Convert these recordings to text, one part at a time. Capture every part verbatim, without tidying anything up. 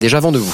déjà vent de vous.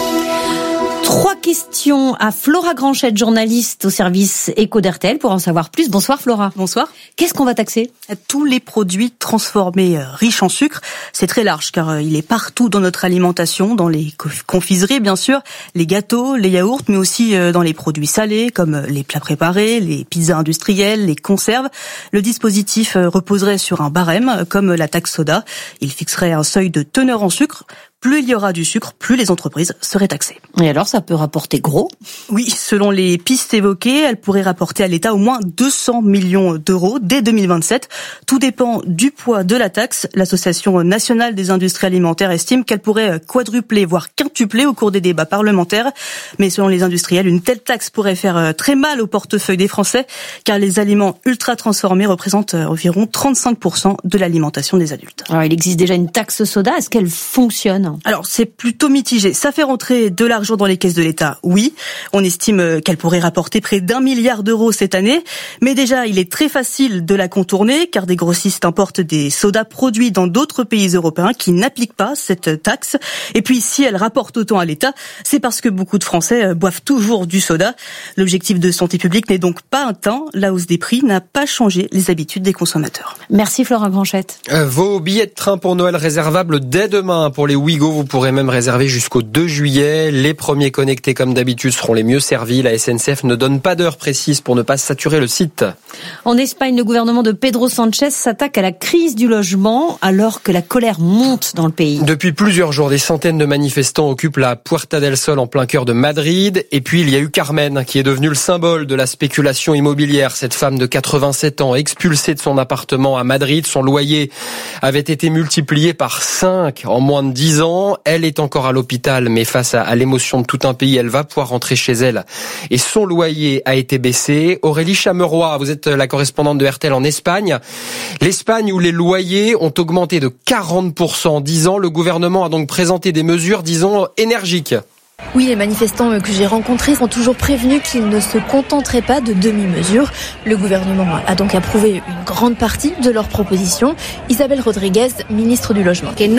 Trois questions à Flora Granchette, journaliste au service Éco d'R T L, pour en savoir plus. Bonsoir Flora. Bonsoir. Qu'est-ce qu'on va taxer ? Tous les produits transformés riches en sucre. C'est très large car il est partout dans notre alimentation, dans les confiseries bien sûr, les gâteaux, les yaourts, mais aussi dans les produits salés comme les plats préparés, les pizzas industrielles, les conserves. Le dispositif reposerait sur un barème comme la taxe soda. Il fixerait un seuil de teneur en sucre. Plus il y aura du sucre, plus les entreprises seraient taxées. Et alors, ça peut rapporter gros ? Oui, selon les pistes évoquées, elle pourrait rapporter à l'État au moins deux cents millions d'euros dès deux mille vingt-sept. Tout dépend du poids de la taxe. L'Association nationale des industries alimentaires estime qu'elle pourrait quadrupler, voire quintupler au cours des débats parlementaires. Mais selon les industriels, une telle taxe pourrait faire très mal au portefeuille des Français, car les aliments ultra transformés représentent environ trente-cinq pour cent de l'alimentation des adultes. Alors, il existe déjà une taxe soda. Est-ce qu'elle fonctionne ? Alors, c'est plutôt mitigé. Ça fait rentrer de l'argent dans les caisses de l'État, oui. On estime qu'elle pourrait rapporter près d'un milliard d'euros cette année. Mais déjà, il est très facile de la contourner, car des grossistes importent des sodas produits dans d'autres pays européens qui n'appliquent pas cette taxe. Et puis, si elle rapporte autant à l'État, c'est parce que beaucoup de Français boivent toujours du soda. L'objectif de santé publique n'est donc pas atteint. La hausse des prix n'a pas changé les habitudes des consommateurs. Merci Flora Granchette. Euh, vos billets de train pour Noël réservables dès demain pour les Ouigo. Vous pourrez même réserver jusqu'au deux juillet. Les premiers connectés, comme d'habitude, seront les mieux servis. La S N C F ne donne pas d'heure précise pour ne pas saturer le site. En Espagne, le gouvernement de Pedro Sánchez s'attaque à la crise du logement alors que la colère monte dans le pays. Depuis plusieurs jours, des centaines de manifestants occupent la Puerta del Sol en plein cœur de Madrid. Et puis, il y a eu Carmen, qui est devenue le symbole de la spéculation immobilière. Cette femme de quatre-vingt-sept ans, expulsée de son appartement à Madrid. Son loyer avait été multiplié par cinq en moins de dix ans. Elle est encore à l'hôpital, mais face à, à l'émotion de tout un pays, elle va pouvoir rentrer chez elle. Et son loyer a été baissé. Aurélie Chameroy, vous êtes la correspondante de R T L en Espagne. L'Espagne, où les loyers ont augmenté de quarante pour cent en dix ans. Le gouvernement a donc présenté des mesures, disons, énergiques. Oui, les manifestants que j'ai rencontrés ont toujours prévenu qu'ils ne se contenteraient pas de demi-mesures. Le gouvernement a donc approuvé une grande partie de leurs propositions. Isabel Rodriguez, ministre du Logement. Il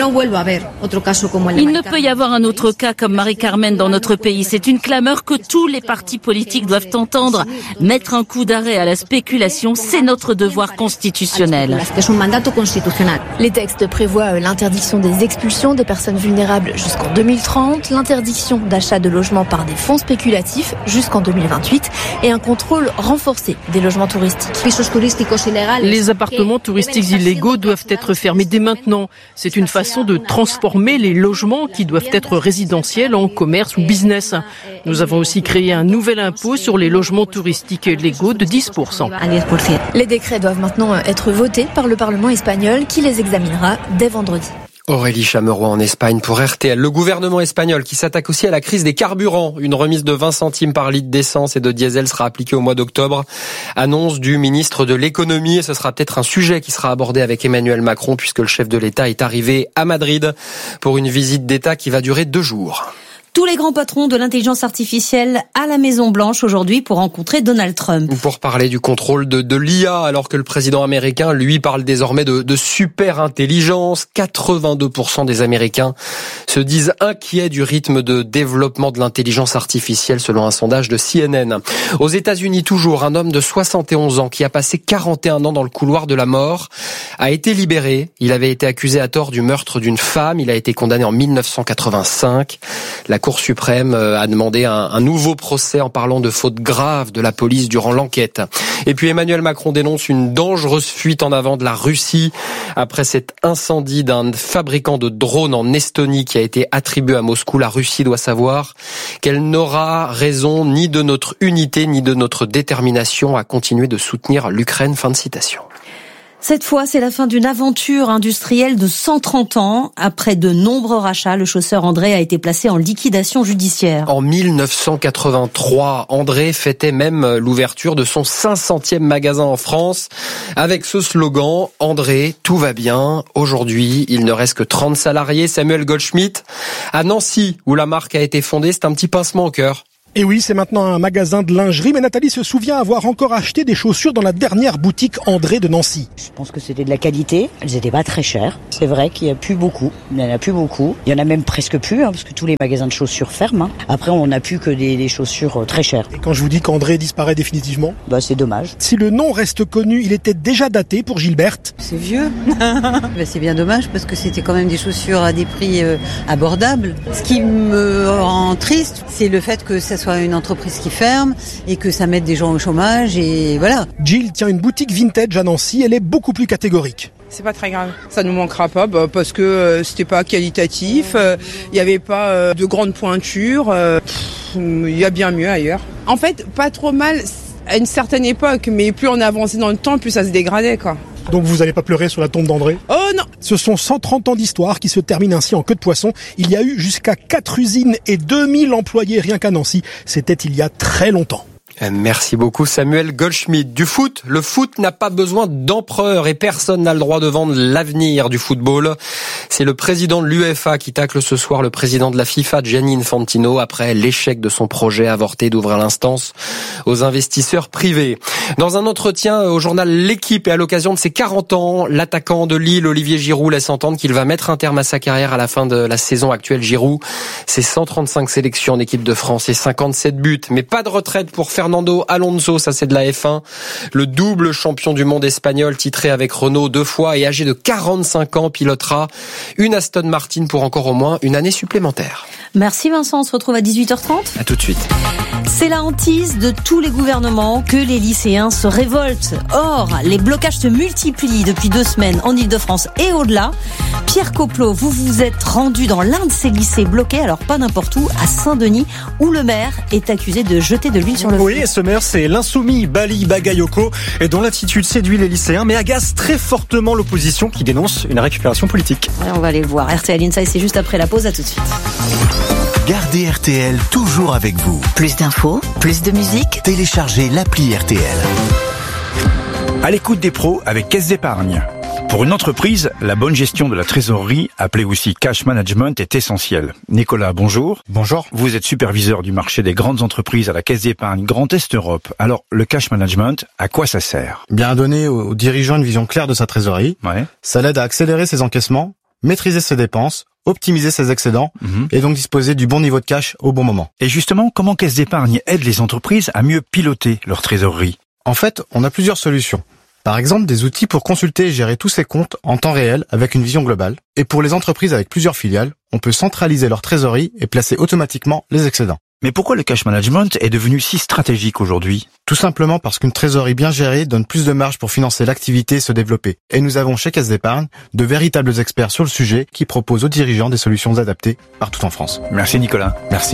ne peut y avoir un autre cas comme Marie-Carmen dans notre pays. C'est une clameur que tous les partis politiques doivent entendre. Mettre un coup d'arrêt à la spéculation, c'est notre devoir constitutionnel. Les textes prévoient l'interdiction des expulsions des personnes vulnérables jusqu'en deux mille trente, l'interdiction d'achat de logements par des fonds spéculatifs jusqu'en deux mille vingt-huit et un contrôle renforcé des logements touristiques. Les appartements touristiques illégaux doivent être fermés dès maintenant. C'est une façon de transformer les logements qui doivent être résidentiels en commerce ou business. Nous avons aussi créé un nouvel impôt sur les logements touristiques illégaux de dix pour cent. Les décrets doivent maintenant être votés par le Parlement espagnol qui les examinera dès vendredi. Aurélie Chameroy en Espagne pour R T L. Le gouvernement espagnol qui s'attaque aussi à la crise des carburants. Une remise de vingt centimes par litre d'essence et de diesel sera appliquée au mois d'octobre. Annonce du ministre de l'économie, et ce sera peut-être un sujet qui sera abordé avec Emmanuel Macron puisque le chef de l'État est arrivé à Madrid pour une visite d'État qui va durer deux jours. Tous les grands patrons de l'intelligence artificielle à la Maison-Blanche aujourd'hui pour rencontrer Donald Trump. Pour parler du contrôle de, de l'I A, alors que le président américain, lui, parle désormais de, de super intelligence. quatre-vingt-deux pour cent des Américains se disent inquiets du rythme de développement de l'intelligence artificielle, selon un sondage de C N N. Aux États-Unis, toujours, un homme de soixante et onze ans qui a passé quarante et un ans dans le couloir de la mort a été libéré. Il avait été accusé à tort du meurtre d'une femme. Il a été condamné en mille neuf cent quatre-vingt-cinq. La Cour suprême a demandé un, un nouveau procès en parlant de fautes graves de la police durant l'enquête. Et puis Emmanuel Macron dénonce une dangereuse fuite en avant de la Russie après cet incendie d'un fabricant de drones en Estonie qui a été attribué à Moscou. La Russie doit savoir qu'elle n'aura raison ni de notre unité ni de notre détermination à continuer de soutenir l'Ukraine. Fin de citation. Cette fois, c'est la fin d'une aventure industrielle de cent trente ans. Après de nombreux rachats, le chausseur André a été placé en liquidation judiciaire. En mille neuf cent quatre-vingt-trois, André fêtait même l'ouverture de son cinq centième magasin en France avec ce slogan « André, tout va bien ». Aujourd'hui, il ne reste que trente salariés. Samuel Goldschmidt, à Nancy, où la marque a été fondée, c'est un petit pincement au cœur. Et oui, c'est maintenant un magasin de lingerie, mais Nathalie se souvient avoir encore acheté des chaussures dans la dernière boutique André de Nancy. Je pense que c'était de la qualité, elles étaient pas très chères. C'est vrai qu'il y a plus beaucoup, il y en a plus beaucoup. Il y en a même presque plus, hein, parce que tous les magasins de chaussures ferment. Hein. Après, on n'a plus que des, des chaussures très chères. Et quand je vous dis qu'André disparaît définitivement ? Bah, c'est dommage. Si le nom reste connu, il était déjà daté pour Gilberte. C'est vieux. Bah, c'est bien dommage, parce que c'était quand même des chaussures à des prix euh, abordables. Ce qui me rend triste, c'est le fait que ça soit une entreprise qui ferme et que ça mette des gens au chômage et voilà. Jill tient une boutique vintage à Nancy, elle est beaucoup plus catégorique. C'est pas très grave, ça nous manquera pas bah, parce que euh, c'était pas qualitatif, il euh, y avait pas euh, de grandes pointures, il euh, y a bien mieux ailleurs. En fait, pas trop mal à une certaine époque, mais plus on avançait dans le temps, plus ça se dégradait quoi. Donc vous n'allez pas pleurer sur la tombe d'André ? Oh non ! Ce sont cent trente ans d'histoire qui se terminent ainsi en queue de poisson. Il y a eu jusqu'à quatre usines et deux mille employés rien qu'à Nancy. C'était il y a très longtemps. Merci beaucoup Samuel Goldschmidt. Du foot, le foot n'a pas besoin d'empereur et personne n'a le droit de vendre l'avenir du football. C'est le président de l'U E F A qui tacle ce soir le président de la FIFA, Gianni Infantino, après l'échec de son projet avorté d'ouvrir l'instance aux investisseurs privés. Dans un entretien au journal L'Équipe et à l'occasion de ses quarante ans, l'attaquant de Lille, Olivier Giroud, laisse entendre qu'il va mettre un terme à sa carrière à la fin de la saison actuelle. Giroud, c'est cent trente-cinq sélections en équipe de France et cinquante-sept buts, mais pas de retraite pour Fernando Alonso, ça c'est de la F un. Le double champion du monde espagnol, titré avec Renault deux fois et âgé de quarante-cinq ans, pilotera une Aston Martin pour encore au moins une année supplémentaire. Merci Vincent, on se retrouve à dix-huit heures trente. À tout de suite. C'est la hantise de tous les gouvernements que les lycéens se révoltent. Or, les blocages se multiplient depuis deux semaines en Ile-de-France et au-delà. Pierre Coplot, vous vous êtes rendu dans l'un de ces lycées bloqués, alors pas n'importe où, à Saint-Denis, où le maire est accusé de jeter de l'huile sur le feu. Oui, et ce maire, c'est l'insoumis Bali Bagayoko, et dont l'attitude séduit les lycéens, mais agace très fortement l'opposition qui dénonce une récupération politique. Ouais, on va aller le voir. R T L Inside, c'est juste après la pause, à tout de suite. Gardez R T L toujours avec vous. Plus d'infos, plus de musique. Téléchargez l'appli R T L. À l'écoute des pros avec Caisse d'Épargne. Pour une entreprise, la bonne gestion de la trésorerie, appelée aussi cash management, est essentielle. Nicolas, bonjour. Bonjour. Vous êtes superviseur du marché des grandes entreprises à la Caisse d'Épargne Grand Est Europe. Alors, le cash management, à quoi ça sert ? Bien donner aux dirigeants une vision claire de sa trésorerie. Ouais. Ça l'aide à accélérer ses encaissements, maîtriser ses dépenses, optimiser ses excédents mmh. et donc disposer du bon niveau de cash au bon moment. Et justement, comment Caisse d'Épargne aide les entreprises à mieux piloter leur trésorerie ? En fait, on a plusieurs solutions. Par exemple, des outils pour consulter et gérer tous ses comptes en temps réel avec une vision globale. Et pour les entreprises avec plusieurs filiales, on peut centraliser leur trésorerie et placer automatiquement les excédents. Mais pourquoi le cash management est devenu si stratégique aujourd'hui ? Tout simplement parce qu'une trésorerie bien gérée donne plus de marge pour financer l'activité et se développer. Et nous avons chez Caisse d'Épargne de véritables experts sur le sujet qui proposent aux dirigeants des solutions adaptées partout en France. Merci Nicolas. Merci.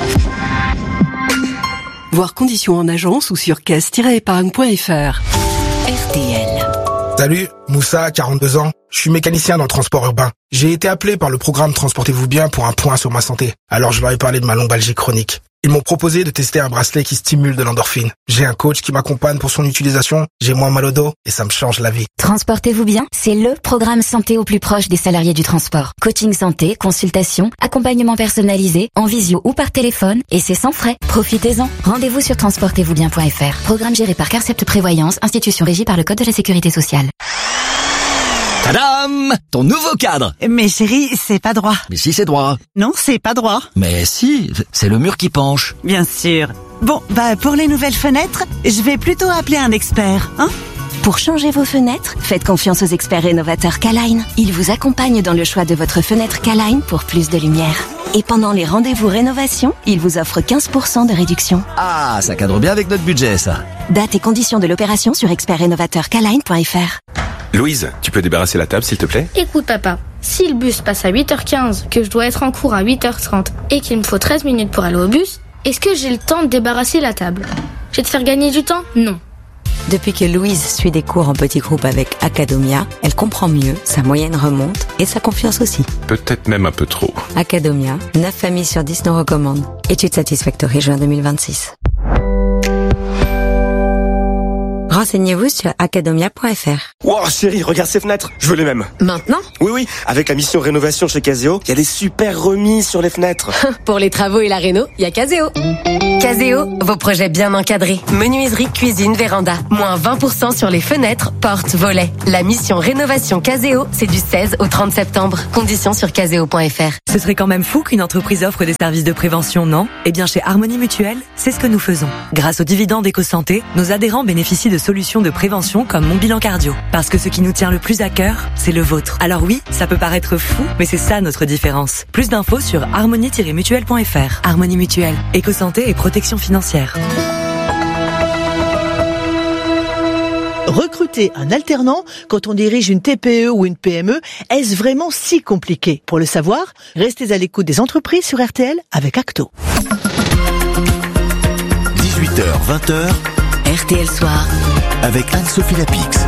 Voir conditions en agence ou sur caisse tiret épargne point f r. R T L. Salut, Moussa, quarante-deux ans. Je suis mécanicien dans le transport urbain. J'ai été appelé par le programme Transportez-vous bien pour un point sur ma santé. Alors je leur ai parlé de ma lombalgie chronique. Ils m'ont proposé de tester un bracelet qui stimule de l'endorphine. J'ai un coach qui m'accompagne pour son utilisation. J'ai moins mal au dos et ça me change la vie. Transportez-vous bien, c'est le programme santé au plus proche des salariés du transport. Coaching santé, consultation, accompagnement personnalisé, en visio ou par téléphone, et c'est sans frais. Profitez-en. Rendez-vous sur transportez vous bien point f r. Programme géré par Carcept Prévoyance, institution régie par le Code de la Sécurité sociale. Tadam! Ton nouveau cadre! Mais chérie, c'est pas droit. Mais si, c'est droit. Non, c'est pas droit. Mais si, c'est le mur qui penche. Bien sûr. Bon, bah pour les nouvelles fenêtres, je vais plutôt appeler un expert, hein? Pour changer vos fenêtres, faites confiance aux experts rénovateurs K-Line. Ils vous accompagnent dans le choix de votre fenêtre K-Line pour plus de lumière. Et pendant les rendez-vous rénovation, ils vous offrent quinze pour cent de réduction. Ah, ça cadre bien avec notre budget, ça. Date et conditions de l'opération sur expert rénovateur K line point f r. Louise, tu peux débarrasser la table, s'il te plaît ? Écoute, papa, si le bus passe à huit heures quinze, que je dois être en cours à huit heures trente et qu'il me faut treize minutes pour aller au bus, est-ce que j'ai le temps de débarrasser la table ? Je vais te faire gagner du temps ? Non. Depuis que Louise suit des cours en petits groupes avec Academia, elle comprend mieux, sa moyenne remonte et sa confiance aussi. Peut-être même un peu trop. Academia, neuf familles sur dix nous recommandent. Étude Satisfactory juin deux mille vingt-six. Renseignez-vous sur academia point f r. Wow, chérie, regarde ces fenêtres. Je veux les mêmes. Maintenant ? Oui, oui. Avec la mission rénovation chez Caseo, il y a des super remises sur les fenêtres. Pour les travaux et la réno, il y a Caseo. Caseo, vos projets bien encadrés. Menuiserie, cuisine, véranda. Moins vingt pour cent sur les fenêtres, portes, volets. La mission rénovation Caseo, c'est du seize au trente septembre. Conditions sur caseo point f r. Ce serait quand même fou qu'une entreprise offre des services de prévention, non? Eh bien, chez Harmonie Mutuelle, c'est ce que nous faisons. Grâce aux dividendes EcoSanté, nos adhérents bénéficient de solutions de prévention comme Mon Bilan Cardio. Parce que ce qui nous tient le plus à cœur, c'est le vôtre. Alors oui, ça peut paraître fou, mais c'est ça notre différence. Plus d'infos sur harmonie tiret mutuelle point f r. Harmonie Mutuelle, EcoSanté et protection financière. Recruter un alternant quand on dirige une T P E ou une P M E, est-ce vraiment si compliqué? Pour le savoir, restez à l'écoute des entreprises sur R T L avec Acto. dix-huit heures vingt R T L Soir avec Anne-Sophie Lapix.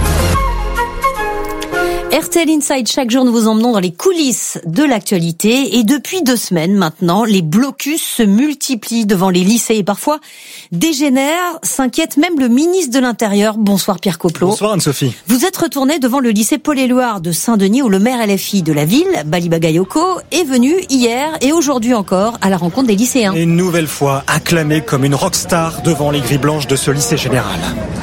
R T L Inside, chaque jour nous vous emmenons dans les coulisses de l'actualité et depuis deux semaines maintenant, les blocus se multiplient devant les lycées et parfois dégénèrent, s'inquiète même le ministre de l'Intérieur. Bonsoir Pierre Coplot. Bonsoir Anne-Sophie. Vous êtes retourné devant le lycée Paul-Éluard de Saint-Denis où le maire L F I de la ville, Bali Bagayoko, est venu hier et aujourd'hui encore à la rencontre des lycéens. Et une nouvelle fois acclamé comme une rockstar devant les grilles blanches de ce lycée général.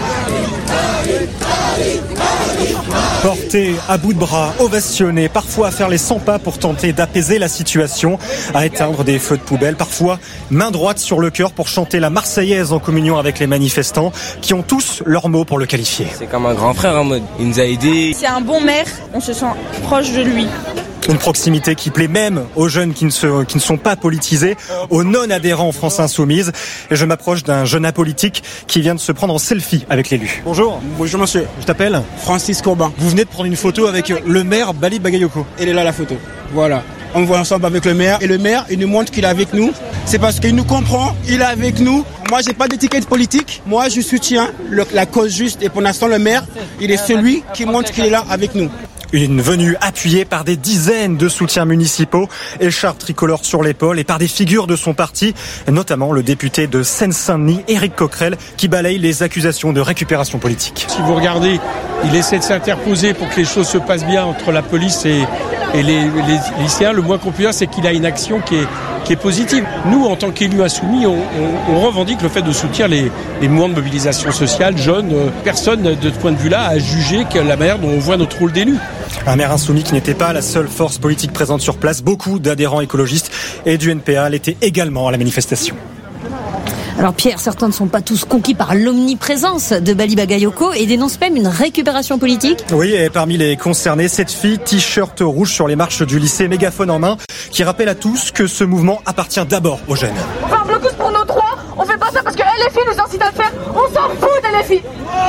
Porté à bout de bras, ovationné, parfois à faire les cent pas pour tenter d'apaiser la situation, à éteindre des feux de poubelle, parfois main droite sur le cœur pour chanter la Marseillaise en communion avec les manifestants qui ont tous leurs mots pour le qualifier. C'est comme un grand frère en mode, il nous a aidés. C'est un bon maire, on se sent proche de lui. Une proximité qui plaît même aux jeunes qui ne, se, qui ne sont pas politisés, aux non-adhérents en France Insoumise. Et je m'approche d'un jeune apolitique qui vient de se prendre en selfie avec l'élu. Bonjour. Bonjour monsieur. Je t'appelle Francis Corbin. Vous venez de prendre une photo avec le maire Bali Bagayoko. Elle est là la photo. Voilà. On voit ensemble avec le maire. Et le maire, il nous montre qu'il est avec nous. C'est parce qu'il nous comprend, il est avec nous. Moi, j'ai pas d'étiquette politique. Moi, je soutiens le, la cause juste. Et pour l'instant, le maire, il est celui qui montre qu'il est là avec nous. Une venue appuyée par des dizaines de soutiens municipaux, écharpe tricolore sur l'épaule et par des figures de son parti, notamment le député de Seine-Saint-Denis, Éric Coquerel, qui balaye les accusations de récupération politique. Si vous regardez, il essaie de s'interposer pour que les choses se passent bien entre la police et, et les, les lycéens. Le moins qu'on peut dire, c'est qu'il a une action qui est, qui est positive. Nous, en tant qu'élus insoumis, on, on, on revendique le fait de soutenir les, les mouvements de mobilisation sociale, jeunes. Personne, de ce point de vue-là, a jugé que la manière dont on voit notre rôle d'élu. Un maire insoumis qui n'était pas la seule force politique présente sur place. Beaucoup d'adhérents écologistes et du N P A l'étaient également à la manifestation. Alors Pierre, certains ne sont pas tous conquis par l'omniprésence de Bali Bagayoko et dénoncent même une récupération politique. Oui, et parmi les concernés, cette fille, t-shirt rouge sur les marches du lycée, mégaphone en main, qui rappelle à tous que ce mouvement appartient d'abord aux jeunes. On fait un blocus pour nos droits, on fait pas ça parce que L F I nous incite à le faire, on s'en fout d'L F I.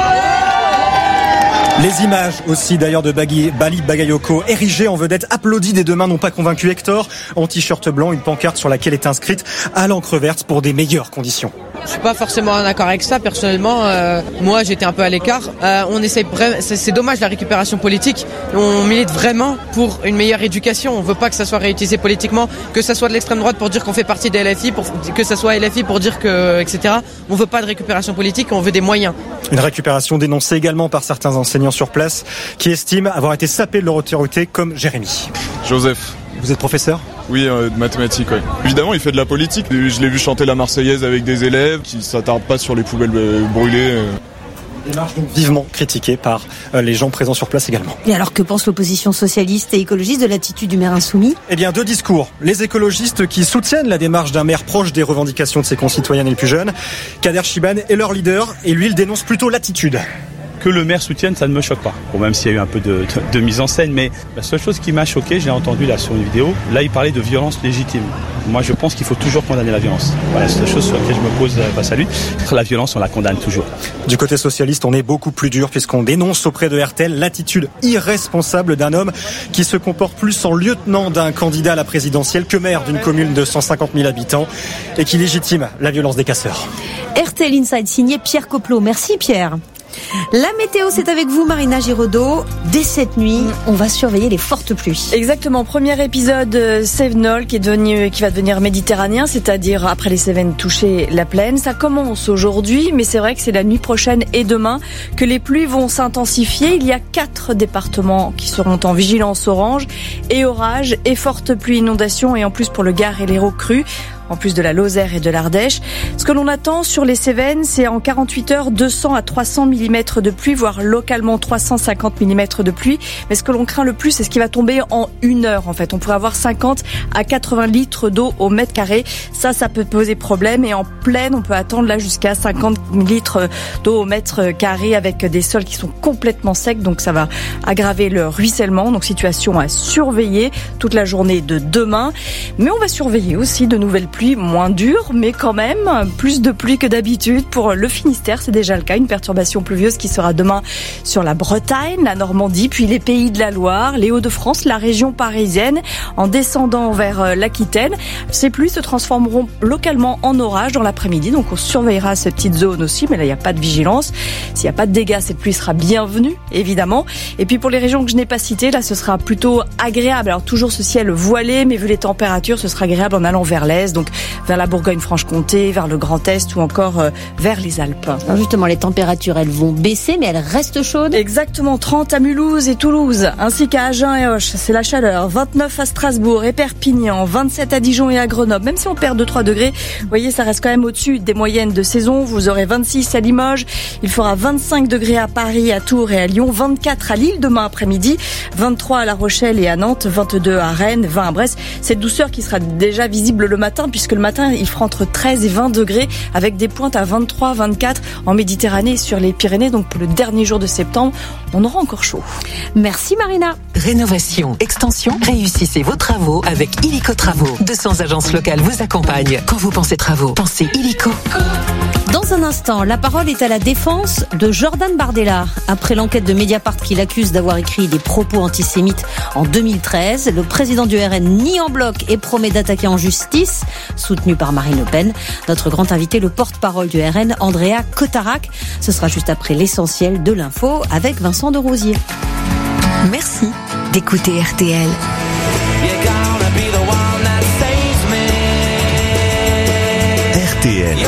Les images aussi d'ailleurs de Bali Bagayoko, érigée en vedette, applaudie des deux mains, n'ont pas convaincu Hector. En t-shirt blanc, une pancarte sur laquelle est inscrite à l'encre verte pour des meilleures conditions. Je suis pas forcément en accord avec ça personnellement. Euh, moi, j'étais un peu à l'écart. Euh, on essaie vraiment, c'est, c'est dommage la récupération politique. On milite vraiment pour une meilleure éducation. On veut pas que ça soit réutilisé politiquement, que ça soit de l'extrême droite pour dire qu'on fait partie de L F I, pour que ça soit L F I pour dire que, et cetera. On veut pas de récupération politique, on veut des moyens. Une récupération dénoncée également par certains enseignants sur place qui estiment avoir été sapés de leur autorité, comme Jérémy. Joseph. Vous êtes professeur ? Oui, euh, de mathématiques, oui. Évidemment, il fait de la politique. Je l'ai vu chanter la Marseillaise avec des élèves qui ne s'attardent pas sur les poubelles euh, brûlées. Euh. Démarche donc vivement critiquée par euh, les gens présents sur place également. Et alors que pense l'opposition socialiste et écologiste de l'attitude du maire insoumis ? Eh bien, deux discours. Les écologistes qui soutiennent la démarche d'un maire proche des revendications de ses concitoyens les plus jeunes. Kader Chiban est leur leader et lui, il dénonce plutôt l'attitude. Que le maire soutienne, ça ne me choque pas. Bon, même s'il y a eu un peu de, de, de mise en scène, mais la seule chose qui m'a choqué, j'ai entendu là sur une vidéo, là il parlait de violence légitime. Moi je pense qu'il faut toujours condamner la violence. Voilà, c'est la chose sur laquelle je me pose face à lui. La violence, on la condamne toujours. Du côté socialiste, on est beaucoup plus dur puisqu'on dénonce auprès de R T L l'attitude irresponsable d'un homme qui se comporte plus en lieutenant d'un candidat à la présidentielle que maire d'une commune de cent cinquante mille habitants et qui légitime la violence des casseurs. R T L Inside signé Pierre Coplot. Merci Pierre. La météo, c'est avec vous Marina Giraudot. Dès cette nuit, on va surveiller les fortes pluies. Exactement, premier épisode Cévenol qui est devenu, qui va devenir méditerranéen, c'est-à-dire après les Cévennes toucher la plaine. Ça commence aujourd'hui, mais c'est vrai que c'est la nuit prochaine et demain que les pluies vont s'intensifier. Il y a quatre départements qui seront en vigilance orange et orage et fortes pluies, inondations et en plus pour le Gard et l'Hérault cru. en plus de la Lozère et de l'Ardèche. Ce que l'on attend sur les Cévennes, c'est en quarante-huit heures deux cents à trois cents millimètres de pluie, voire localement trois cent cinquante millimètres de pluie. Mais ce que l'on craint le plus, c'est ce qui va tomber en une heure. En fait, on pourrait avoir cinquante à quatre-vingts litres d'eau au mètre carré. Ça, ça peut poser problème. Et en plaine, on peut attendre là jusqu'à cinquante litres d'eau au mètre carré avec des sols qui sont complètement secs. Donc ça va aggraver le ruissellement. Donc situation à surveiller toute la journée de demain. Mais on va surveiller aussi de nouvelles pluies moins dures, mais quand même plus de pluie que d'habitude pour le Finistère. C'est déjà le cas. Une perturbation pluvieuse qui sera demain sur la Bretagne, la Normandie, puis les pays de la Loire, les Hauts-de-France, la région parisienne, en descendant vers l'Aquitaine. Ces pluies se transformeront localement en orage dans l'après-midi. Donc on surveillera ces petites zones aussi, mais là il n'y a pas de vigilance. S'il n'y a pas de dégâts, cette pluie sera bienvenue, évidemment. Et puis pour les régions que je n'ai pas citées, là ce sera plutôt agréable. Alors toujours ce ciel voilé, mais vu les températures, ce sera agréable en allant vers l'est, donc vers la Bourgogne-Franche-Comté, vers le Grand Est ou encore euh, vers les Alpes. Alors justement, les températures, elles vont baisser, mais elles restent chaudes. Exactement, trente à Mulhouse et Toulouse, ainsi qu'à Agen et Auch, c'est la chaleur. vingt-neuf à Strasbourg et Perpignan, vingt-sept à Dijon et à Grenoble. Même si on perd deux trois degrés, vous voyez, ça reste quand même au-dessus des moyennes de saison. Vous aurez vingt-six à Limoges, il fera vingt-cinq degrés à Paris, à Tours et à Lyon, vingt-quatre à Lille demain après-midi, vingt-trois à La Rochelle et à Nantes, vingt-deux à Rennes, vingt à Brest. Cette douceur qui sera déjà visible le matin, puisque le matin, il fera entre treize et vingt degrés, avec des pointes à vingt-trois, vingt-quatre en Méditerranée et sur les Pyrénées. Donc pour le dernier jour de septembre, on aura encore chaud. Merci Marina. Rénovation, extension, réussissez vos travaux avec Illico Travaux. deux cents agences locales vous accompagnent. Quand vous pensez travaux, pensez Illico. Dans un instant, la parole est à la défense de Jordan Bardella. Après l'enquête de Mediapart qui l'accuse d'avoir écrit des propos antisémites en deux mille treize, le président du R N nie en bloc et promet d'attaquer en justice, soutenu par Marine Le Pen. Notre grand invité, le porte-parole du R N, Andrea Cotarac. Ce sera juste après l'essentiel de l'info avec Vincent de Rosier. Merci d'écouter R T L. R T L.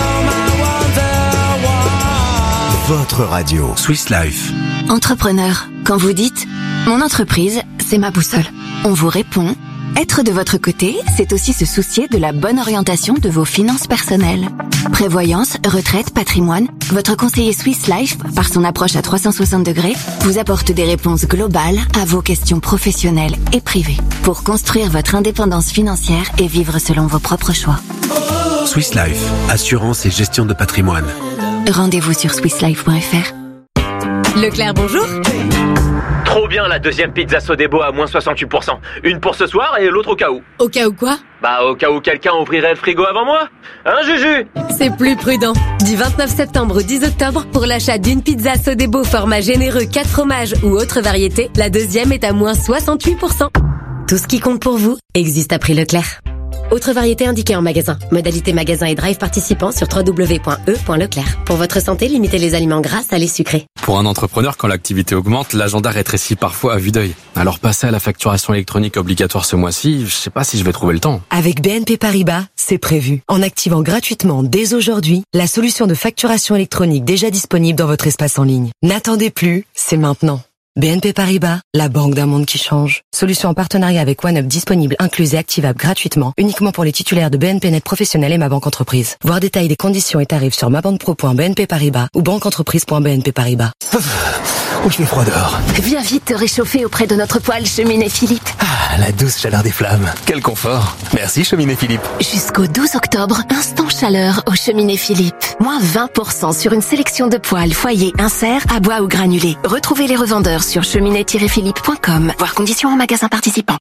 Votre radio. Swiss Life. Entrepreneur, quand vous dites « Mon entreprise, c'est ma boussole », on vous répond « Être de votre côté, c'est aussi se soucier de la bonne orientation de vos finances personnelles. » Prévoyance, retraite, patrimoine, votre conseiller Swiss Life, par son approche à trois cent soixante degrés, vous apporte des réponses globales à vos questions professionnelles et privées pour construire votre indépendance financière et vivre selon vos propres choix. Swiss Life, assurance et gestion de patrimoine. Rendez-vous sur swiss life point f r. Leclerc, bonjour. Trop bien la deuxième pizza Sodebo à moins soixante-huit pour cent. Une pour ce soir et l'autre au cas où. Au cas où quoi? Bah au cas où quelqu'un ouvrirait le frigo avant moi. Hein Juju? C'est plus prudent. Du vingt-neuf septembre au dix octobre, pour l'achat d'une pizza Sodebo format généreux quatre fromages ou autre variété, la deuxième est à moins soixante-huit pour cent. Tout ce qui compte pour vous existe à prix Leclerc. Autre variété indiquée en magasin. Modalité magasin et drive participants sur w w w point e point leclerc. Pour votre santé, limitez les aliments gras, salés, sucrés. Pour un entrepreneur, quand l'activité augmente, l'agenda rétrécit parfois à vue d'œil. Alors passer à la facturation électronique obligatoire ce mois-ci, je sais pas si je vais trouver le temps. Avec B N P Paribas, c'est prévu. En activant gratuitement dès aujourd'hui la solution de facturation électronique déjà disponible dans votre espace en ligne. N'attendez plus, c'est maintenant. B N P Paribas, la banque d'un monde qui change. Solution en partenariat avec OneUp disponible, incluse et activable gratuitement, uniquement pour les titulaires de B N P Net Professionnel et Ma Banque Entreprise. Voir détails des conditions et tarifs sur mabanquepro point b n p paribas ou banqueentreprise point b n p paribas. Oh, je fais froid dehors. Viens vite te réchauffer auprès de notre poêle Cheminée Philippe. Ah, la douce chaleur des flammes. Quel confort. Merci Cheminée Philippe. Jusqu'au douze octobre, instant chaleur au Cheminée Philippe. Moins vingt pour cent sur une sélection de poêles, foyers, inserts, à bois ou granulés. Retrouvez les revendeurs sur cheminée tiret philippe point com. Voir conditions en magasin participant.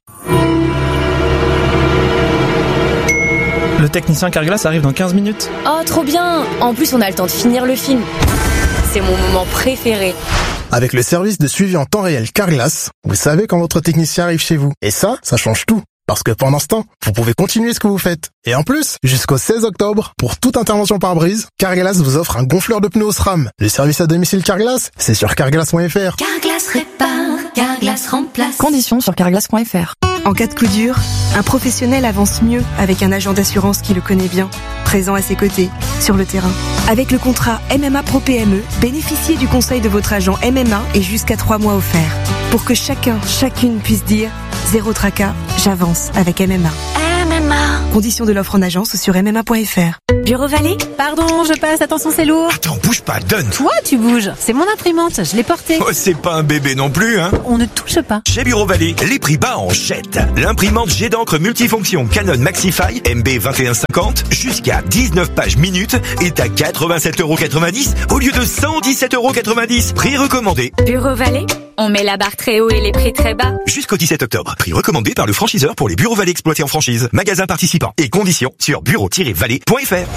Le technicien Carglass arrive dans quinze minutes. Oh, trop bien! En plus, on a le temps de finir le film. C'est mon moment préféré. Avec le service de suivi en temps réel Carglass, vous savez quand votre technicien arrive chez vous. Et ça, ça change tout. Parce que pendant ce temps, vous pouvez continuer ce que vous faites. Et en plus, jusqu'au seize octobre, pour toute intervention par brise, Carglass vous offre un gonfleur de pneus SRAM. Le service à domicile Carglass, c'est sur carglass point f r. Carglass répare, Carglass remplace. Conditions sur carglass point f r. En cas de coup dur, un professionnel avance mieux avec un agent d'assurance qui le connaît bien, présent à ses côtés, sur le terrain. Avec le contrat M M A Pro P M E, bénéficiez du conseil de votre agent M M A et jusqu'à trois mois offerts. Pour que chacun, chacune puisse dire « Zéro tracas, j'avance avec M M A ». M M M A. Conditions de l'offre en agence ou sur m m a point f r. Bureau Vallée? Pardon, je passe, attention c'est lourd. Attends, bouge pas, donne. Toi tu bouges, c'est mon imprimante, je l'ai portée. Oh, c'est pas un bébé non plus, hein. On ne touche pas. Chez Bureau Vallée, les prix bas en jette. L'imprimante jet d'encre multifonction Canon Maxify M B vingt et un cinquante jusqu'à dix-neuf pages minutes est à quatre-vingt-sept euros quatre-vingt-dix au lieu de cent dix-sept euros quatre-vingt-dix. Prix recommandé. Bureau Vallée? On met la barre très haut et les prix très bas. Jusqu'au dix-sept octobre. Prix recommandé par le franchiseur pour les Bureaux Vallée exploités en franchise. Magasins participants et conditions sur bureau tiret vallée point f r.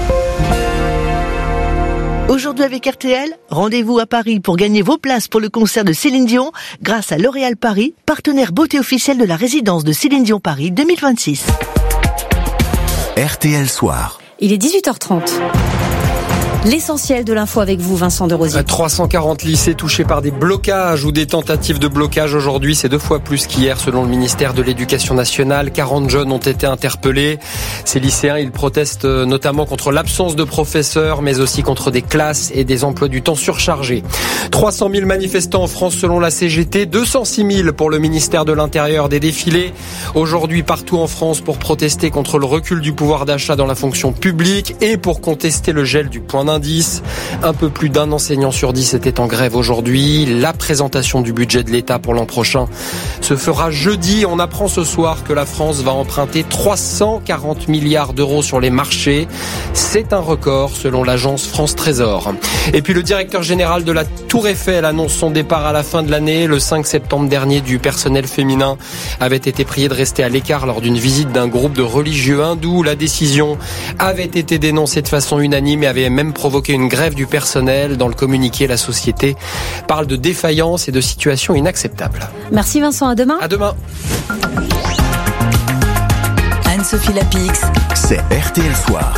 Aujourd'hui avec R T L, rendez-vous à Paris pour gagner vos places pour le concert de Céline Dion grâce à L'Oréal Paris, partenaire beauté officielle de la résidence de Céline Dion Paris deux mille vingt-six. R T L Soir. Il est dix-huit heures trente. L'essentiel de l'info avec vous, Vincent de Rosier. trois cent quarante lycées touchés par des blocages ou des tentatives de blocage aujourd'hui. C'est deux fois plus qu'hier selon le ministère de l'Éducation nationale. quarante jeunes ont été interpellés. Ces lycéens, ils protestent notamment contre l'absence de professeurs, mais aussi contre des classes et des emplois du temps surchargés. trois cent mille manifestants en France selon la C G T, deux cent six mille pour le ministère de l'Intérieur. Des défilés aujourd'hui partout en France pour protester contre le recul du pouvoir d'achat dans la fonction publique et pour contester le gel du point d'indice. Un peu plus d'un enseignant sur dix était en grève aujourd'hui. La présentation du budget de l'État pour l'an prochain se fera jeudi. On apprend ce soir que la France va emprunter trois cent quarante milliards d'euros sur les marchés. C'est un record selon l'agence France Trésor. Et puis le directeur général de la Tour Eiffel annonce son départ à la fin de l'année. Le cinq septembre dernier, du personnel féminin avait été prié de rester à l'écart lors d'une visite d'un groupe de religieux hindous. La décision avait été dénoncée de façon unanime et avait même provoqué une grève du personnel. Dans le communiqué, la société parle de défaillance et de situation inacceptable. Merci Vincent, à demain. À demain. Anne-Sophie Lapix. C'est R T L Soir.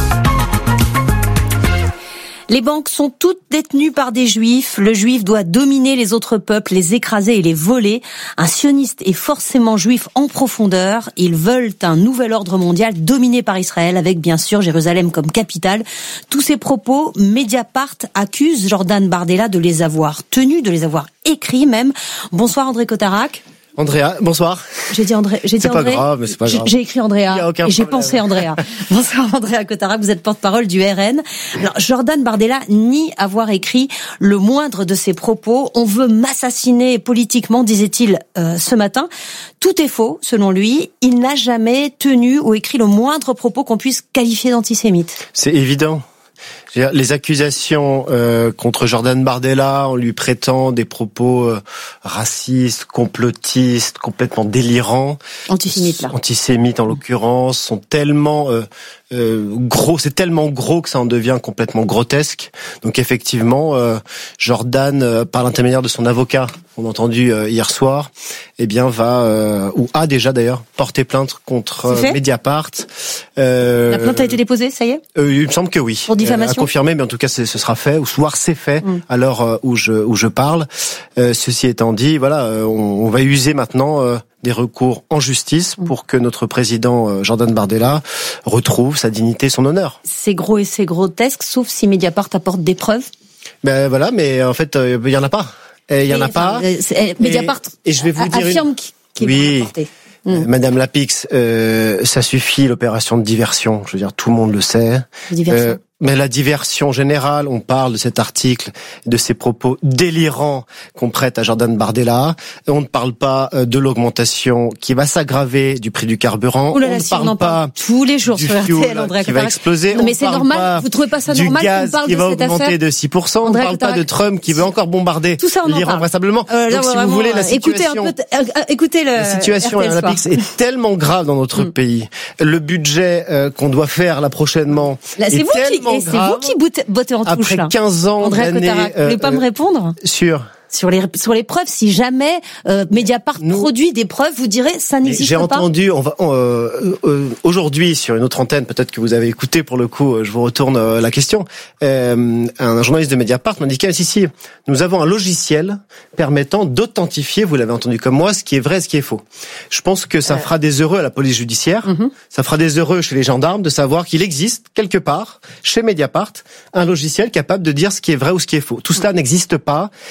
Les banques sont toutes détenues par des juifs. Le juif doit dominer les autres peuples, les écraser et les voler. Un sioniste est forcément juif en profondeur. Ils veulent un nouvel ordre mondial dominé par Israël, avec bien sûr Jérusalem comme capitale. Tous ces propos, Mediapart accuse Jordan Bardella de les avoir tenus, de les avoir écrits même. Bonsoir André Cotarac. Andrea, bonsoir. J'ai dit André, j'ai dit c'est André. C'est pas grave, mais c'est pas grave. J'ai écrit Andrea et j'ai problème. pensé Andrea. Bonsoir Andrea Cotarac, vous êtes porte-parole du R N. Alors, Jordan Bardella nie avoir écrit le moindre de ses propos. On veut m'assassiner politiquement, disait-il euh, ce matin. Tout est faux, selon lui. Il n'a jamais tenu ou écrit le moindre propos qu'on puisse qualifier d'antisémite. C'est évident. Les accusations euh, contre Jordan Bardella, on lui prétend des propos euh, racistes, complotistes, complètement délirants. Antisémites, là. Antisémites, en l'occurrence, sont tellement euh, euh, gros, c'est tellement gros que ça en devient complètement grotesque. Donc effectivement, euh, Jordan, euh, par l'intermédiaire de son avocat, on a entendu euh, hier soir, eh bien va, euh, ou a déjà d'ailleurs, porté plainte contre euh, Mediapart. Euh, La plainte a été déposée, ça y est euh, Il me semble que oui. Pour diffamation. À confirmer, mais en tout cas, ce sera fait, ou soit c'est fait mm. à l'heure euh, où je où je parle. Euh, ceci étant dit, voilà, euh, on, on va user maintenant euh, des recours en justice mm. pour que notre président euh, Jordan Bardella retrouve sa dignité, son honneur. C'est gros et c'est grotesque, sauf si Mediapart apporte des preuves. Ben voilà, mais en fait, il euh, y en a pas. Il y en a enfin, pas. Euh, Mediapart et, et je vais vous dire affirme une... qu'il oui. va apporter. Mmh. Madame Lapix, euh, ça suffit l'opération de diversion. Je veux dire, tout le monde le sait. Diversion. Euh, mais la diversion générale, on parle de cet article, de ces propos délirants qu'on prête à Jordan Bardella. On ne parle pas de l'augmentation qui va s'aggraver du prix du carburant. Oulala, on ne si parle on en pas parle tous les jours du sur R T L, André qui va exploser. Non, mais on c'est parle normal. Vous trouvez pas ça normal qu'on parle qui de va cette augmenter affaire de six pour cent. André on ne parle pas de Trump qui veut encore bombarder tout ça, on l'Iran vraisemblablement. Euh, Donc, si vous voulez, la situation, écoutez un peu, euh, écoutez le la situation Madame Lapix est tellement grave dans notre mm. pays. Le budget euh, qu'on doit faire là prochainement là, est, est vous tellement qui, grave. C'est vous qui bottez en touche. Après quinze ans André d'années... Cotarac, vous voulez pas euh, me répondre Sur Sur les sur les preuves, si jamais euh, Mediapart Nous, produit des preuves, vous direz ça n'existe j'ai pas. J'ai entendu, on va on, euh, euh, aujourd'hui sur une autre antenne, peut-être que vous avez écouté pour le coup, je vous retourne euh, la question. Euh, un journaliste de Mediapart m'indiquait si si, nous avons un logiciel permettant d'authentifier, vous l'avez entendu comme moi, ce qui est vrai, et ce qui est faux. Je pense que ça euh. fera des heureux à la police judiciaire, mm-hmm. ça fera des heureux chez les gendarmes de savoir qu'il existe quelque part chez Mediapart un logiciel capable de dire ce qui est vrai ou ce qui est faux. Tout cela mm. n'existe pas et tout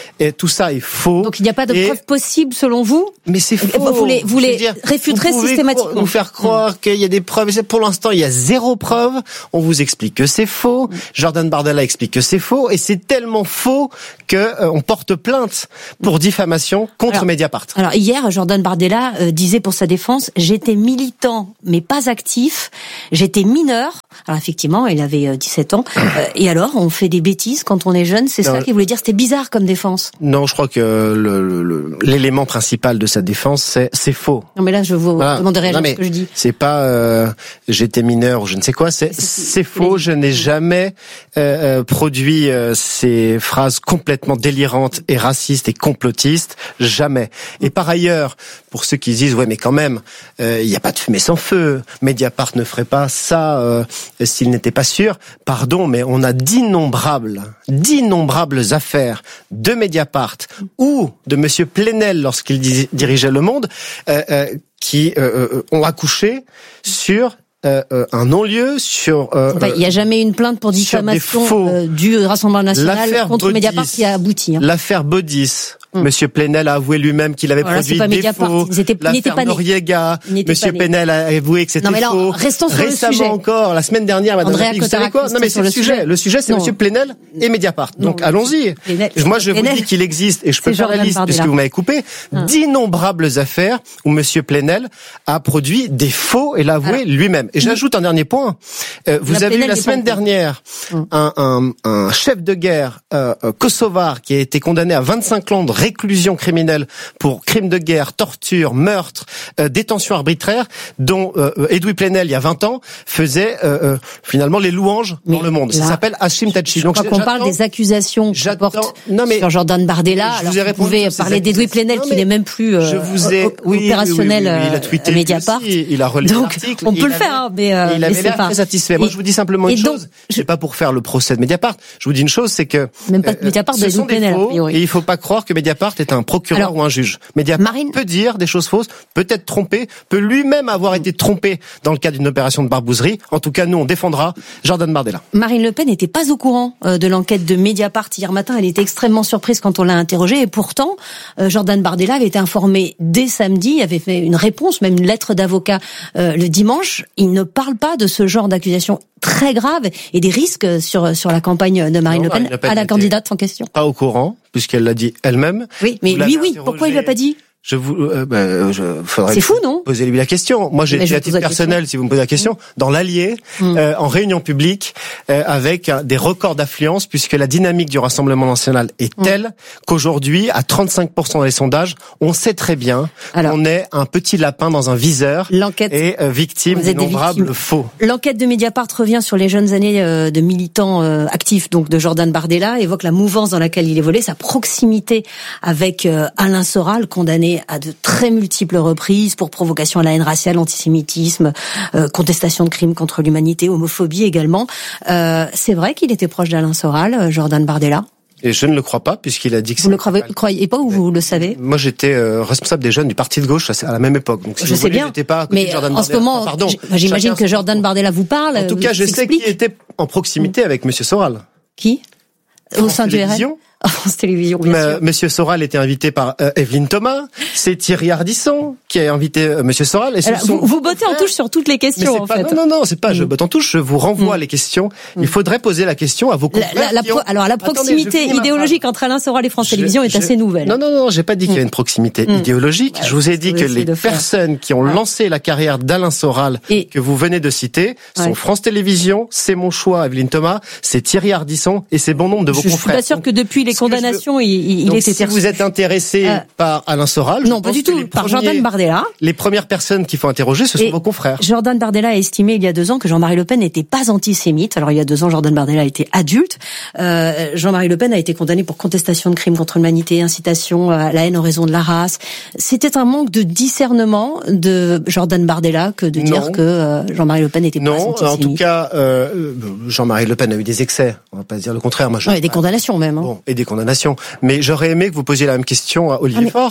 tout ça est faux. Donc il n'y a pas de et... preuve possible selon vous? Mais c'est faux. Vous les, vous les dire, réfuterez vous systématiquement. Nous faire croire mmh. qu'il y a des preuves. Pour l'instant, il y a zéro preuve. On vous explique que c'est faux. Jordan Bardella explique que c'est faux. Et c'est tellement faux que euh, on porte plainte pour diffamation contre alors, Mediapart. Alors hier, Jordan Bardella euh, disait pour sa défense, j'étais militant mais pas actif. J'étais mineur. Alors effectivement, il avait euh, dix-sept ans. Euh, et alors, on fait des bêtises quand on est jeune. C'est non, ça qu'il voulait dire. C'était bizarre comme défense. Non, je crois que le, le, le, l'élément principal de sa défense, c'est c'est faux. Non, mais là, je vous voilà. demande de réagir à ce que je dis. C'est pas euh, j'étais mineur ou je ne sais quoi. C'est c'est, c'est faux. Les... Je n'ai jamais euh, produit euh, ces phrases complètement délirantes et racistes et complotistes. Jamais. Et par ailleurs, pour ceux qui disent ouais, mais quand même, il euh, y a pas de fumée sans feu. Mediapart ne ferait pas ça euh, s'il n'était pas sûr. Pardon, mais on a d'innombrables, d'innombrables affaires de Mediapart ou de Monsieur Plenel lorsqu'il dirigeait Le Monde, euh, euh, qui euh, ont accouché sur euh, euh, un non-lieu, sur... Euh, enfin, il n'y a jamais eu une plainte pour diffamation faux... euh, du Rassemblement National contre Baudis, Mediapart qui a abouti. Hein. L'affaire Baudis. Hum. Monsieur Plenel a avoué lui-même qu'il avait voilà, produit des faux. L'affaire Noriega, Monsieur Plenel a avoué que c'était non, mais là, faux. Restons sur Récemment le sujet. encore, la semaine dernière, Madame Andrea République, vous savez quoi? Non mais c'est le sujet. sujet. Le sujet, c'est non. Monsieur Plenel et Mediapart. Donc non, allons-y. Plenel, Moi, je Plenel, vous dis qu'il existe, et je peux faire la liste puisque vous m'avez coupé, hum. d'innombrables affaires où Monsieur Plenel a produit des faux et l'a avoué Alors, lui-même. Et j'ajoute un dernier point. Euh, vous avez eu la semaine dernière un, un, un chef de guerre euh, kosovar qui a été condamné à vingt-cinq ans de réclusion criminelle pour crimes de guerre, torture, meurtre, euh, détention arbitraire, dont euh, Edoui Plenel, il y a vingt ans, faisait euh, euh, finalement les louanges mais dans le monde. Là, ça s'appelle Hashim Thaçi. Donc, quand on parle des accusations qui portent sur Jordan Bardella, alors vous pouvez parler d'Edoui Plenel qui n'est même plus euh, je vous ai, oui, opérationnel oui, oui, oui, oui, il a tweeté Mediapart. Aussi, il a relayé donc on peut le faire, hein, mais, euh, il avait l'air très satisfait. Moi, je vous dis simplement une chose. C'est pas pour faire le procès de Mediapart. Je vous dis une chose, c'est que même pas de Mediapart, de Plenel. Et il faut pas croire que Mediapart est un procureur Alors, ou un juge. Mediapart Marine... peut dire des choses fausses, peut être trompé, peut lui-même avoir été trompé dans le cadre d'une opération de barbouzerie. En tout cas, nous, on défendra Jordan Bardella. Marine Le Pen n'était pas au courant euh, de l'enquête de Mediapart hier matin. Elle était extrêmement surprise quand on l'a interrogée. Et pourtant, euh, Jordan Bardella avait été informé dès samedi, avait fait une réponse, même une lettre d'avocat euh, le dimanche. Il ne parle pas de ce genre d'accusation très grave et des risques sur sur la campagne de Marine, non, Le, Pen, Marine Le Pen à la candidate en question. Pas au courant, puisqu'elle l'a dit elle-même. Oui, mais lui, oui. Pourquoi il l'a pas dit? Je vous, euh, bah, je, faudrait c'est fou, non? Poser lui la question. Moi, j'ai été à titre personnel, si vous me posez la question, mmh. dans l'Allier, mmh. euh, en réunion publique, euh, avec euh, des records d'affluence, puisque la dynamique du Rassemblement national est telle mmh. qu'aujourd'hui, à trente-cinq pour cent dans les sondages, on sait très bien Alors, qu'on est un petit lapin dans un viseur et euh, victime d'innombrables faux. L'enquête de Mediapart revient sur les jeunes années euh, de militants euh, actifs, donc de Jordan Bardella, évoque la mouvance dans laquelle il évoluait, sa proximité avec euh, Alain Soral, condamné à de très multiples reprises pour provocation à la haine raciale, antisémitisme, euh, contestation de crimes contre l'humanité, homophobie également. Euh, c'est vrai qu'il était proche d'Alain Soral, Jordan Bardella? Et je ne le crois pas, puisqu'il a dit que... Vous ne le croyez, croyez pas ou vous le savez? Moi, j'étais euh, responsable des jeunes du Parti de gauche à la même époque. Donc, si je vous sais voulez, bien, j'étais pas à côté mais de Jordan en Bardella. ce moment, ah, pardon, j'imagine que Jordan Bardella vous parle. En tout cas, je sais qu'il était en proximité avec Monsieur Soral. Qui? Au sein du R N? En France Télévisions, bien sûr. Monsieur Soral était invité par euh, Evelyne Thomas. C'est Thierry Ardisson qui a invité euh, Monsieur Soral. Et Alors, vous, vous bottez en touche sur toutes les questions, en pas, fait. Non, non, non, c'est pas mmh. je botte en touche. Je vous renvoie mmh. les questions. Mmh. Il faudrait poser la question à vos confrères. La, la, la pro, ont... Alors, la proximité Attendez, idéologique entre Alain Soral et France je, Télévisions est je... assez nouvelle. Non, non, non, j'ai pas dit mmh. qu'il y avait une proximité mmh. idéologique. Ouais, je vous ai dit que les personnes qui ont ouais. lancé la carrière d'Alain Soral, et... que vous venez de citer, sont ouais. France Télévisions, c'est mon choix, Evelyne Thomas, c'est Thierry Ardisson et c'est bon nombre de vos je, confrères. Je suis pas sûr que depuis les condamnations, il, il Donc, était si vous êtes intéressé euh, par Alain Soral, non, pas du tout, par premiers, Jordan Bardella. Les premières personnes qu'il faut interroger, ce sont et vos confrères. Jordan Bardella a estimé il y a deux ans que Jean-Marie Le Pen n'était pas antisémite. Alors il y a deux ans, Jordan Bardella était adulte. Euh, Jean-Marie Le Pen a été condamné pour contestation de crimes contre l'humanité, incitation à la haine en raison de la race. C'était un manque de discernement de Jordan Bardella que de dire non. que euh, Jean-Marie Le Pen n'était pas antisémite. Non, en tout cas, euh, Jean-Marie Le Pen a eu des excès. On va pas dire le contraire. Moi, je ouais, des condamnations même. Hein. Bon, et des condamnations. Mais j'aurais aimé que vous posiez la même question à Olivier ah, mais... Faure.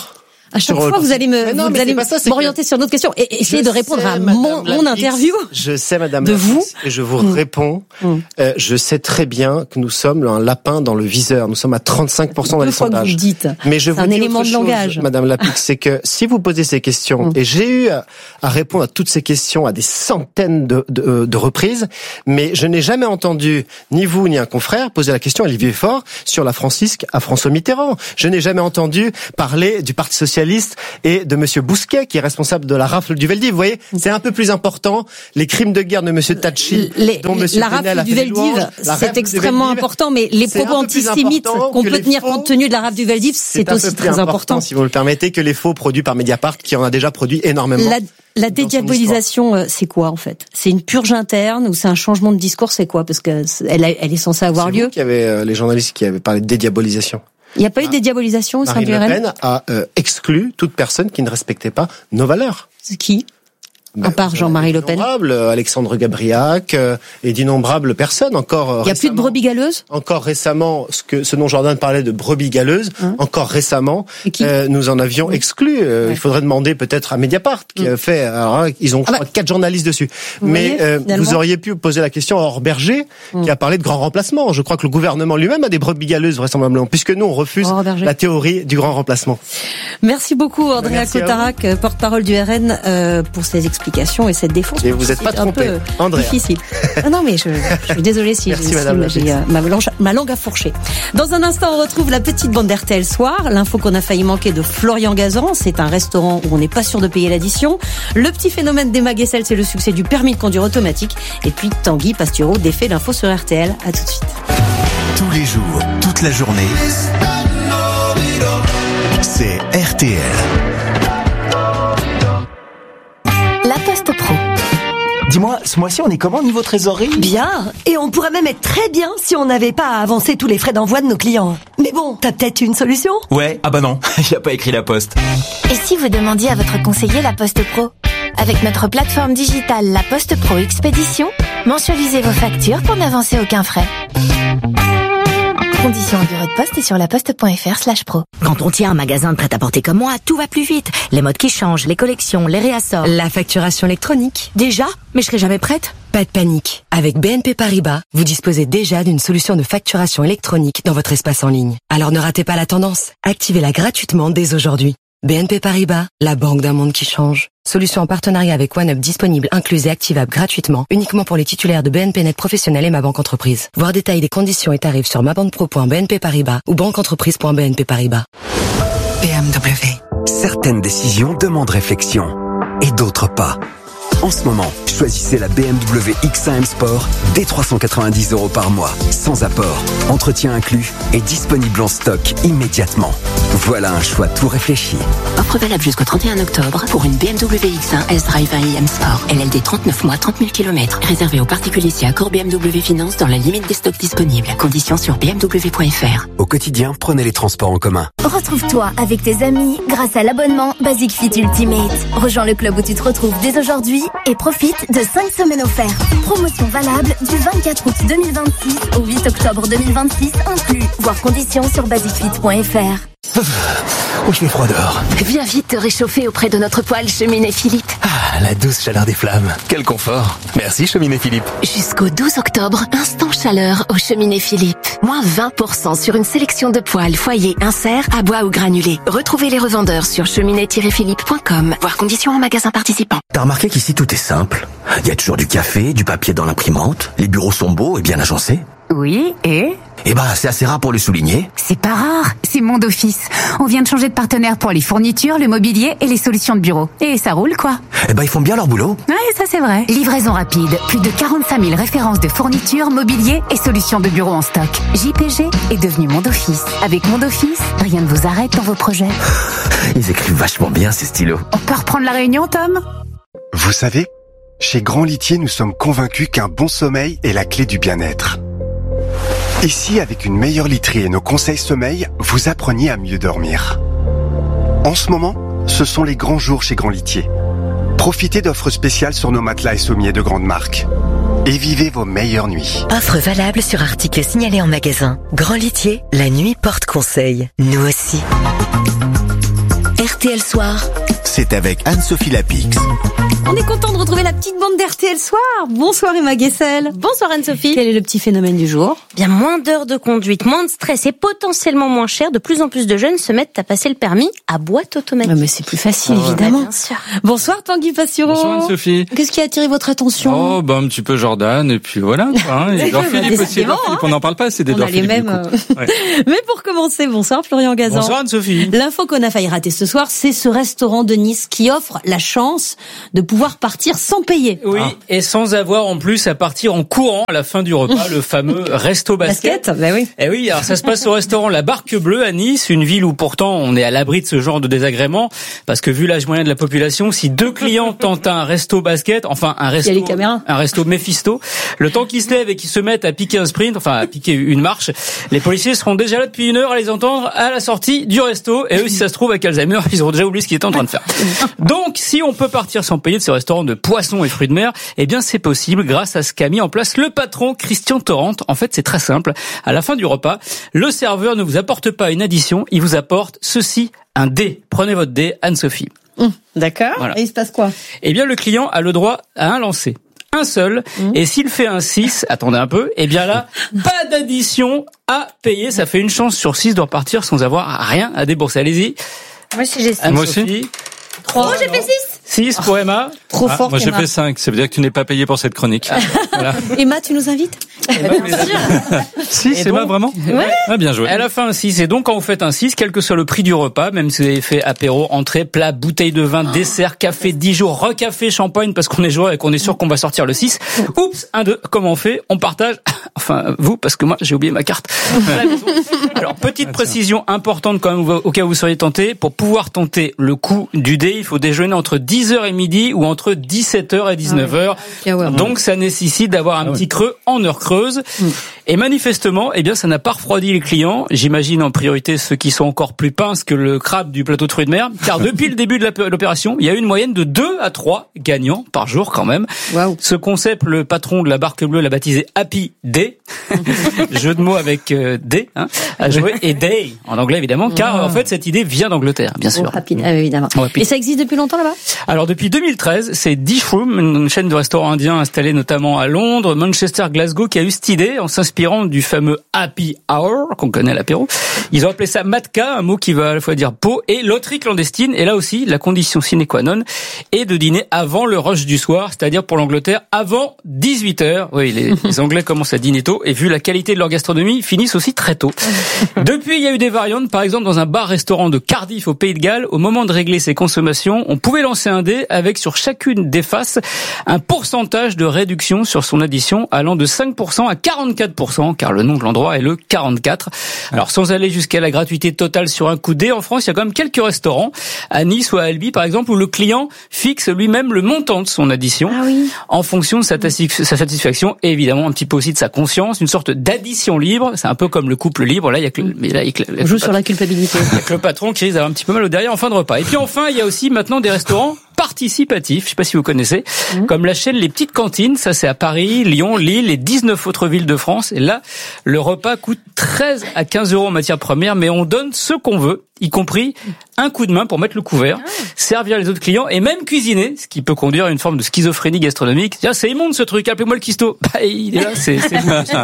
À chaque sur fois, vous allez me, non, vous allez ça, m'orienter que... sur d'autres questions et essayer de répondre sais, à mon, Lapix, mon interview. Je sais, Madame de Lapix, vous. Et je vous mmh. réponds. Mmh. Euh, je sais très bien que nous sommes un lapin dans le viseur. Nous sommes à trente-cinq pour cent dans les sondages. Que vous dites. Mais je c'est vous un dis élément autre de chose, langage. Madame Lapix, c'est que si vous posez ces questions, mmh. et j'ai eu à, à répondre à toutes ces questions à des centaines de, de, de reprises, mais je n'ai jamais entendu ni vous ni un confrère poser la question à Olivier Faure sur la Francisque à François Mitterrand. Je n'ai jamais entendu parler du Parti socialiste et de Monsieur Bousquet, qui est responsable de la rafle du Veldiv. Vous voyez, c'est un peu plus important. Les crimes de guerre de Monsieur Tachi, les, dont Monsieur la rafle du Veldiv, c'est extrêmement important, mais les propos antisémites qu'on peut tenir faux, compte tenu de la rafle du Veldiv, c'est aussi très important, important. Si vous me le permettez, que les faux produits par Mediapart, qui en a déjà produit énormément. La, la dédiabolisation, c'est quoi en fait? C'est une purge interne ou c'est un changement de discours? C'est quoi? Parce que elle, a, elle est censée avoir lieu. Il y avait les journalistes qui avaient parlé de dédiabolisation. Il n'y a pas eu de dédiabolisation au sein du R N? Marine Le Pen a euh, exclu toute personne qui ne respectait pas nos valeurs. C'est qui? Ben, à part Jean-Marie Le Pen. Alexandre Gabriac euh, et d'innombrables personnes encore. Il n'y a plus de brebis galeuses. Encore récemment, ce que ce dont Jordan parlait de brebis galeuses, hein? Encore récemment, euh, nous en avions exclu. Euh, ouais. Il faudrait demander peut-être à Mediapart qui mmh. a fait. Alors, ils ont ah bah, quatre journalistes dessus. Vous Mais voyez, euh, vous auriez pu poser la question à Orberger mmh. qui a parlé de grand remplacement. Je crois que le gouvernement lui-même a des brebis galeuses vraisemblablement, puisque nous on refuse la théorie du grand remplacement. Merci beaucoup, Andrea Cotarac, porte-parole du R N, euh, pour ces explications. Et cette défense. Et vous n'êtes pas trompé, André. Difficile. Ah non, mais je, je suis désolée si Merci, j'ai, madame si j'ai euh, ma, ma langue a fourché. Dans un instant, on retrouve la petite bande d'R T L Soir. L'info qu'on a failli manquer de Florian Gazan. C'est un restaurant où on n'est pas sûr de payer l'addition. Le petit phénomène des Mag-S L, c'est le succès du permis de conduire automatique. Et puis Tanguy Pastureau défait l'info sur R T L. À tout de suite. Tous les jours, toute la journée, c'est R T L. La Poste Pro. Dis-moi, ce mois-ci, on est comment niveau trésorerie? Bien. Et on pourrait même être très bien si on n'avait pas à avancer tous les frais d'envoi de nos clients. Mais bon, t'as peut-être une solution? Ouais, ah bah non, il n'y a pas écrit La Poste. Et si vous demandiez à votre conseiller La Poste Pro? Avec notre plateforme digitale La Poste Pro Expédition, mensualisez vos factures pour n'avancer aucun frais. Conditions en bureau de poste et sur laposte.fr slash pro. Quand on tient un magasin de prêt-à-porter comme moi, tout va plus vite. Les modes qui changent, les collections, les réassorts. La facturation électronique. Déjà? Mais je serai jamais prête. Pas de panique. Avec B N P Paribas, vous disposez déjà d'une solution de facturation électronique dans votre espace en ligne. Alors ne ratez pas la tendance. Activez-la gratuitement dès aujourd'hui. B N P Paribas, la banque d'un monde qui change. Solution en partenariat avec OneUp disponible, incluse et activable gratuitement, uniquement pour les titulaires de B N P Net Professionnel et Ma Banque Entreprise. Voir détail des conditions et tarifs sur mabanquepro point b n p paribas ou banqueentreprise point b n p paribas. B M W. Certaines décisions demandent réflexion et d'autres pas. En ce moment, choisissez la B M W X un M Sport dès trois cent quatre-vingt-dix euros par mois, sans apport, entretien inclus et disponible en stock immédiatement. Voilà un choix tout réfléchi. Offre valable jusqu'au trente et un octobre pour une B M W X un S-Drive un i M Sport. L L D trente-neuf mois, trente mille kilomètres. Réservé aux particuliers si accord B M W Finance dans la limite des stocks disponibles. Conditions sur b m w point f r. Au quotidien, prenez les transports en commun. Retrouve-toi avec tes amis grâce à l'abonnement Basic Fit Ultimate. Rejoins le club où tu te retrouves dès aujourd'hui et profite de cinq semaines offertes. Promotion valable du vingt-quatre août deux mille vingt-six au huit octobre deux mille vingt-six inclus. Voir conditions sur basic fit point f r. Oh, je fais froid dehors. Viens vite te réchauffer auprès de notre poêle Cheminée Philippe. Ah, la douce chaleur des flammes. Quel confort. Merci Cheminée Philippe. Jusqu'au douze octobre, instant chaleur au Cheminée Philippe. Moins vingt pour cent sur une sélection de poêles, foyer, insert, à bois ou granulés. Retrouvez les revendeurs sur cheminée tiret philippe point com. Voir conditions en magasin participant. T'as remarqué qu'ici tout est simple? Il y a toujours du café, du papier dans l'imprimante, les bureaux sont beaux et bien agencés. Oui, et Eh ben, c'est assez rare pour le souligner. C'est pas rare, c'est Monde Office. On vient de changer de partenaire pour les fournitures, le mobilier et les solutions de bureau. Et ça roule, quoi. Eh ben, ils font bien leur boulot. Ouais, ça c'est vrai. Livraison rapide, plus de quarante-cinq mille références de fournitures, mobilier et solutions de bureau en stock. J P G est devenu Monde Office. Avec Monde Office, rien ne vous arrête dans vos projets. Ils écrivent vachement bien, ces stylos. On peut reprendre la réunion, Tom? Vous savez, chez Grand Litier, nous sommes convaincus qu'un bon sommeil est la clé du bien-être. Ici, avec une meilleure literie et nos conseils sommeil, vous appreniez à mieux dormir. En ce moment, ce sont les grands jours chez Grand Litier. Profitez d'offres spéciales sur nos matelas et sommiers de grandes marques. Et vivez vos meilleures nuits. Offre valable sur articles signalés en magasin. Grand Litier, la nuit porte conseil. Nous aussi. R T L Soir. C'est avec Anne-Sophie Lapix. On est content de retrouver la petite bande d'R T L Soir. Bonsoir Emma Guessel. Bonsoir Anne-Sophie. Quel est le petit phénomène du jour? Bien, moins d'heures de conduite, moins de stress et potentiellement moins cher. De plus en plus de jeunes se mettent à passer le permis à boîte automatique. Mais c'est plus facile, oh, évidemment. Bah, bien sûr. Bonsoir Tanguy Passuron. Bonsoir Anne-Sophie. Qu'est-ce qui a attiré votre attention? Oh, bah un petit peu Jordan et puis voilà. Quoi, hein. Edouard Philippe aussi. Edouard Philippe, on n'en parle pas, c'est d'Edouard Philippe. On a les mêmes. Ouais. Mais pour commencer, bonsoir Florian Gazan. Bonsoir Anne-Sophie. L'info qu'on a failli rater ce soir, c'est ce restaurant de Nice qui offre la chance de pouvoir partir sans payer. Oui, ah. et sans avoir en plus à partir en courant à la fin du repas, le fameux resto basket. Basket, bah oui. Et oui, alors ça se passe au restaurant La Barque Bleue à Nice, une ville où pourtant on est à l'abri de ce genre de désagrément, parce que vu l'âge moyen de la population, si deux clients tentent un resto basket, enfin un resto, il y a les caméras. un resto Mephisto, le temps qu'ils se lèvent et qu'ils se mettent à piquer un sprint, enfin à piquer une marche, les policiers seront déjà là depuis une heure à les entendre à la sortie du resto, et eux, si ça se trouve, avec Alzheimer, ils auront déjà oublié ce qu'ils étaient en train de faire. Donc, si on peut partir sans payer de ce restaurant de poissons et fruits de mer, eh bien c'est possible grâce à ce qu'a mis en place le patron Christian Torrent. En fait, c'est très simple. À la fin du repas, le serveur ne vous apporte pas une addition, il vous apporte ceci, un dé. Prenez votre dé, Anne-Sophie. Mmh, d'accord. Voilà. Et il se passe quoi? Eh bien, le client a le droit à un lancer. Un seul, mmh. et s'il fait un six, attendez un peu, eh bien là, pas d'addition à payer, ça fait une chance sur six de repartir sans avoir rien à débourser. Allez-y. Moi aussi j'ai six. Moi aussi. trois. Oh, j'ai fait six. six pour Emma. Trop ah, fort, moi j'ai Emma. fait cinq, ça veut dire que tu n'es pas payé pour cette chronique. Voilà. Emma, tu nous invites? Si, c'est Emma, vraiment? Ouais. Ah, bien joué. Elle a fait un six, et donc quand vous faites un six, quel que soit le prix du repas, même si vous avez fait apéro, entrée, plat, bouteille de vin, dessert, café, dix jours, recafé, champagne, parce qu'on est joueur et qu'on est sûr qu'on va sortir le six. Oups, un, deux, comment on fait? On partage. Enfin, vous, parce que moi, j'ai oublié ma carte. Alors, petite précision importante quand même, au cas où vous seriez tenté. Pour pouvoir tenter le coup du dé, il faut déjeuner entre dix heures et midi ou entre dix-sept heures et dix-neuf heures. Ah ouais. Donc, ça nécessite d'avoir un ah petit ouais. creux en heure creuse. Mm. Et manifestement, eh bien, ça n'a pas refroidi les clients. J'imagine en priorité ceux qui sont encore plus pinces que le crabe du plateau de fruits de mer. Car depuis le début de l'opération, il y a eu une moyenne de deux à trois gagnants par jour quand même. Wow. Ce concept, le patron de la Barque Bleue l'a baptisé Happy Day. Jeu de mots avec euh, day, hein, à jouer, et day en anglais évidemment, car en fait cette idée vient d'Angleterre, bien sûr. Oh, rapide, ah, évidemment. Oh, rapide. Et ça existe depuis longtemps là-bas? Alors depuis deux mille treize, c'est Dishroom, une chaîne de restaurants indiens installée notamment à Londres, Manchester, Glasgow, qui a eu cette idée en s'inspirant du fameux Happy Hour qu'on connaît à l'apéro. Ils ont appelé ça matka, un mot qui veut à la fois dire pot, et loterie clandestine. Et là aussi, la condition sine qua non est de dîner avant le rush du soir, c'est-à-dire pour l'Angleterre avant dix-huit heures. Oui, les, les Anglais commencent à dîner tôt, et vu la qualité de leur gastronomie, finissent aussi très tôt. Depuis, il y a eu des variantes. Par exemple, dans un bar-restaurant de Cardiff au Pays de Galles, au moment de régler ses consommations, on pouvait lancer un dé avec sur chacune des faces un pourcentage de réduction sur son addition allant de cinq pour cent à quarante-quatre pour cent, car le nom de l'endroit est le quarante-quatre. Alors, sans aller jusqu'à la gratuité totale sur un coup de dé, en France, il y a quand même quelques restaurants, à Nice ou à Albi, par exemple, où le client fixe lui-même le montant de son addition, ah oui. en fonction de sa, sa satisfaction et évidemment un petit peu aussi de sa conscience, une sorte d'addition libre. C'est un peu comme le couple libre. Là, il y a que, mais là, il y a que, on joue sur la culpabilité. Il y a que le patron qui risque d'avoir un petit peu mal au derrière en fin de repas. Et puis enfin, il y a aussi maintenant des restaurants participatifs, je sais pas si vous connaissez, mmh. comme la chaîne Les Petites Cantines, ça c'est à Paris, Lyon, Lille et dix-neuf autres villes de France. Et là, le repas coûte treize à quinze euros en matière première, mais on donne ce qu'on veut, y compris un coup de main pour mettre le couvert, ah. servir les autres clients et même cuisiner, ce qui peut conduire à une forme de schizophrénie gastronomique. Tiens, c'est immonde ce truc, appelez-moi le cuistot. Bah, il est là, c'est... c'est...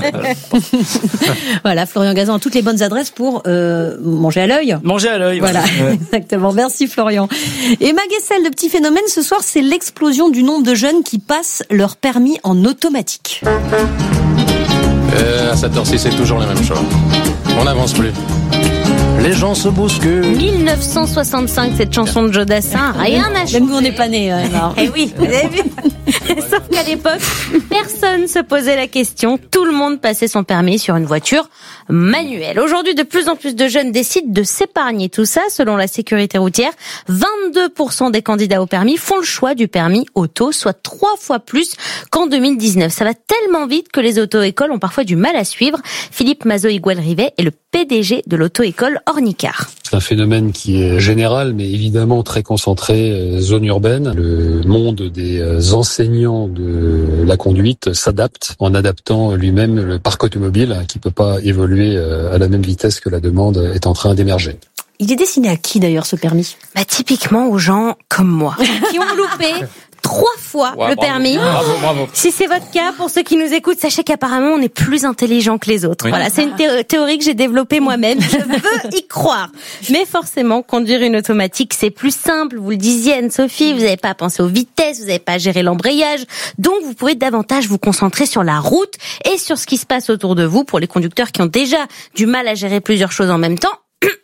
Voilà, Florian Gazan a toutes les bonnes adresses pour euh, manger à l'œil. Manger à l'œil, voilà. Ouais. Exactement, merci Florian. Et Maguessel, le petit phénomène ce soir, c'est l'explosion du nombre de jeunes qui passent leur permis en automatique. Euh, à cette heure-ci, c'est toujours la même chose. On n'avance plus. Les gens se bousculent. dix-neuf cent soixante-cinq, cette chanson de Joe Dassin, rien n'a changé. Même nous, on n'est pas nés. Hein, eh oui, vous avez vu. Sauf qu'à l'époque, personne se posait la question. Tout le monde passait son permis sur une voiture manuelle. Aujourd'hui, de plus en plus de jeunes décident de s'épargner tout ça. Selon la sécurité routière, vingt-deux pour cent des candidats au permis font le choix du permis auto, soit trois fois plus qu'en deux mille dix-neuf. Ça va tellement vite que les auto-écoles ont parfois du mal à suivre. Philippe Mazo-Higuel-Rivet est le P D G de l'auto-école Ornicar. C'est un phénomène qui est général, mais évidemment très concentré, zone urbaine. Le monde des enseignants de la conduite s'adapte en adaptant lui-même le parc automobile qui peut pas évoluer à la même vitesse que la demande est en train d'émerger. Il est destiné à qui d'ailleurs ce permis? Bah typiquement aux gens comme moi qui ont loupé trois fois Ouais, le bravo. permis. Bravo, bravo. Si c'est votre cas, pour ceux qui nous écoutent, sachez qu'apparemment on est plus intelligent que les autres. Oui. Voilà, c'est une thé- théorie que j'ai développée moi-même. Je veux y croire. Mais forcément, conduire une automatique, c'est plus simple. Vous le disiez, Anne-Sophie, vous n'avez pas à penser aux vitesses, vous n'avez pas à gérer l'embrayage. Donc, vous pouvez davantage vous concentrer sur la route et sur ce qui se passe autour de vous. Pour les conducteurs qui ont déjà du mal à gérer plusieurs choses en même temps,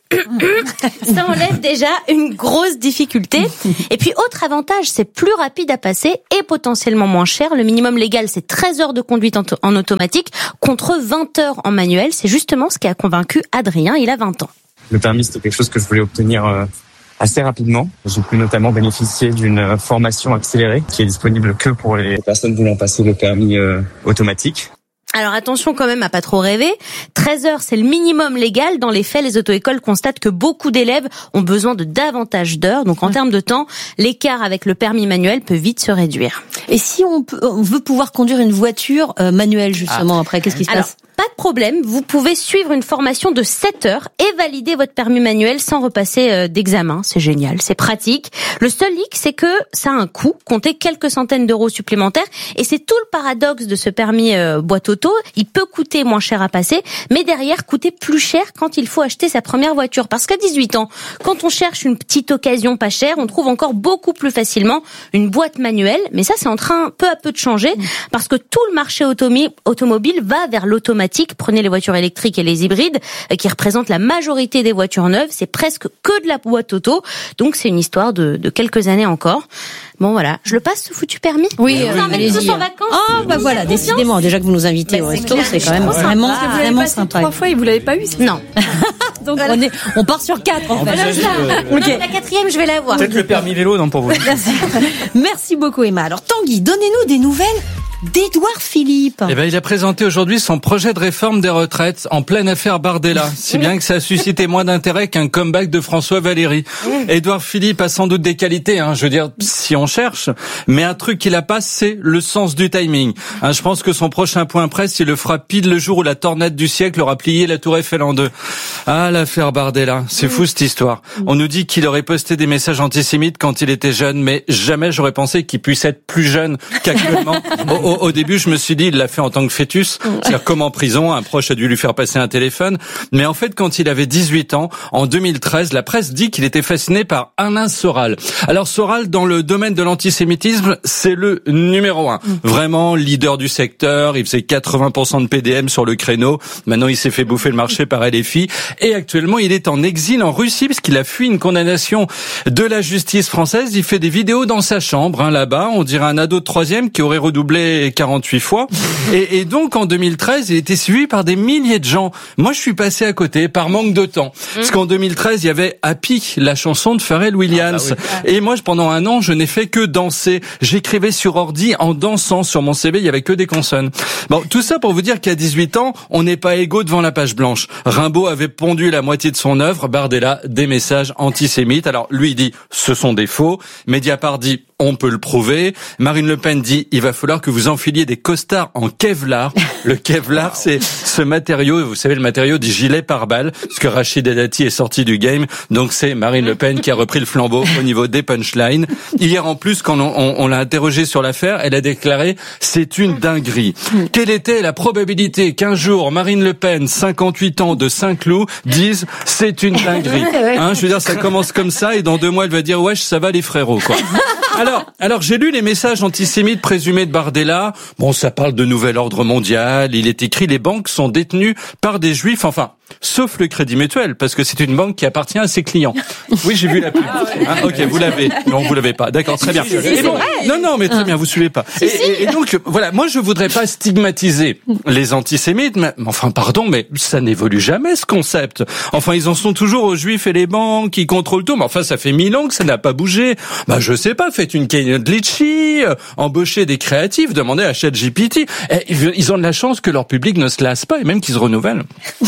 ça enlève déjà une grosse difficulté. Et puis, autre avantage, c'est plus rapide à passer et potentiellement moins cher. Le minimum légal, c'est treize heures de conduite en, en automatique contre vingt heures en manuel. C'est justement ce qui a convaincu Adrien, il a vingt ans. Le permis, c'était quelque chose que je voulais obtenir euh, assez rapidement. J'ai pu notamment bénéficier d'une formation accélérée qui est disponible que pour les personnes voulant passer le permis euh, automatique. Alors attention quand même à pas trop rêver. treize heures, c'est le minimum légal. Dans les faits, les auto-écoles constatent que beaucoup d'élèves ont besoin de davantage d'heures. Donc en termes de temps, l'écart avec le permis manuel peut vite se réduire. Et si on, peut, on veut pouvoir conduire une voiture euh, manuelle justement, ah. après, qu'est-ce qui se Alors, passe? Pas de problème, vous pouvez suivre une formation de sept heures et valider votre permis manuel sans repasser euh, d'examen. C'est génial, c'est pratique. Le seul hic, c'est que ça a un coût, comptez quelques centaines d'euros supplémentaires. Et c'est tout le paradoxe de ce permis euh, boîte auto. Il peut coûter moins cher à passer, mais derrière coûter plus cher quand il faut acheter sa première voiture. Parce qu'à dix-huit ans, quand on cherche une petite occasion pas chère, on trouve encore beaucoup plus facilement une boîte manuelle. Mais ça, c'est en train peu à peu de changer parce que tout le marché automi- automobile va vers l'automatique. Prenez les voitures électriques et les hybrides qui représentent la majorité des voitures neuves. C'est presque que de la boîte auto. Donc c'est une histoire de, de quelques années encore. Bon voilà, je le passe ce foutu permis. Oui, vous euh, emmènez tous en vacances. Ah bah voilà, décidément, déjà que vous nous invitez bah, au resto, clair. c'est quand même Trop vraiment, sympa. vraiment sympa. Trois fois et vous l'avez pas eu. Non. Donc on est, on part sur quatre en fait. Voilà ça. Ok. Non, la quatrième, je vais l'avoir. Peut-être le permis vélo, non, pour vous. Merci. Merci beaucoup Emma. Alors Tanguy, donnez-nous des nouvelles d'Édouard Philippe. Eh ben, il a présenté aujourd'hui son projet de réforme des retraites en pleine affaire Bardella. Si bien que ça a suscité moins d'intérêt qu'un comeback de François Valéry. Édouard Philippe a sans doute des qualités, hein, je veux dire, si on cherche. Mais un truc qu'il a pas, c'est le sens du timing. Hein, je pense que son prochain point presse, il le fera pile le jour où la tornade du siècle aura plié la Tour Eiffel en deux. Ah, l'affaire Bardella. C'est fou, cette histoire. On nous dit qu'il aurait posté des messages antisémites quand il était jeune, mais jamais j'aurais pensé qu'il puisse être plus jeune qu'actuellement. Au, au début, je me suis dit, il l'a fait en tant que fœtus. C'est-à-dire, comme en prison, un proche a dû lui faire passer un téléphone. Mais en fait, quand il avait dix-huit ans, en deux mille treize, la presse dit qu'il était fasciné par Alain Soral. Alors, Soral, dans le domaine de l'antisémitisme, c'est le numéro un. Vraiment, leader du secteur. Il faisait quatre-vingts pour cent de P D M sur le créneau. Maintenant, il s'est fait bouffer le marché par L F I. Et actuellement, il est en exil en Russie parce qu'il a fui une condamnation de la justice française. Il fait des vidéos dans sa chambre, hein, là-bas. On dirait un ado de troisième qui aurait redoublé quarante-huit fois. Et, et donc, en deux mille treize, il était suivi par des milliers de gens. Moi, je suis passé à côté par manque de temps. Parce qu'en deux mille treize, il y avait Happy, la chanson de Pharrell Williams. Ah bah oui. Et moi, pendant un an, je n'ai fait que danser. J'écrivais sur ordi en dansant. Sur mon C V, il y avait que des consonnes. Bon, tout ça pour vous dire qu'à dix-huit ans, on n'est pas égaux devant la page blanche. Rimbaud avait pondu la moitié de son œuvre. Bardella, des messages antisémites. Alors, lui, il dit, ce sont des faux. Mediapart dit, on peut le prouver. Marine Le Pen dit, il va falloir que vous enfiliez des costards en Kevlar. Le Kevlar, c'est ce matériau, vous savez, le matériau du gilet pare-balles, parce que Rachid Dati est sorti du game. Donc c'est Marine Le Pen qui a repris le flambeau au niveau des punchlines. Hier, en plus, quand on, on, on l'a interrogée sur l'affaire, elle a déclaré, c'est une dinguerie. Quelle était la probabilité qu'un jour, Marine Le Pen, cinquante-huit ans de Saint-Cloud, dise, c'est une dinguerie? Hein, je veux dire, ça commence comme ça, et dans deux mois, elle va dire, wesh, ça va les frérots, quoi. Alors, alors j'ai lu les messages antisémites présumés de Bardella. Bon, ça parle de nouvel ordre mondial. Il est écrit, les banques sont détenues par des juifs. Enfin, sauf le Crédit Mutuel, parce que c'est une banque qui appartient à ses clients. Oui, j'ai vu la pub. Hein, ok, vous l'avez. Non, vous l'avez pas. D'accord, très bien. Et bon, non, non, mais très bien, vous suivez pas. Et, et, et donc, voilà, moi, je voudrais pas stigmatiser les antisémites, mais enfin, pardon, mais ça n'évolue jamais, ce concept. Enfin, ils en sont toujours aux juifs et les banques qui contrôlent tout. Mais enfin, ça fait mille ans que ça n'a pas bougé. Bah, je sais pas, faites une keynote litchi, euh, embauchez des créatifs, demandez à ChatGPT. Eh, ils ont de la chance que leur public ne se lasse pas et même qu'ils se renouvellent. Alors,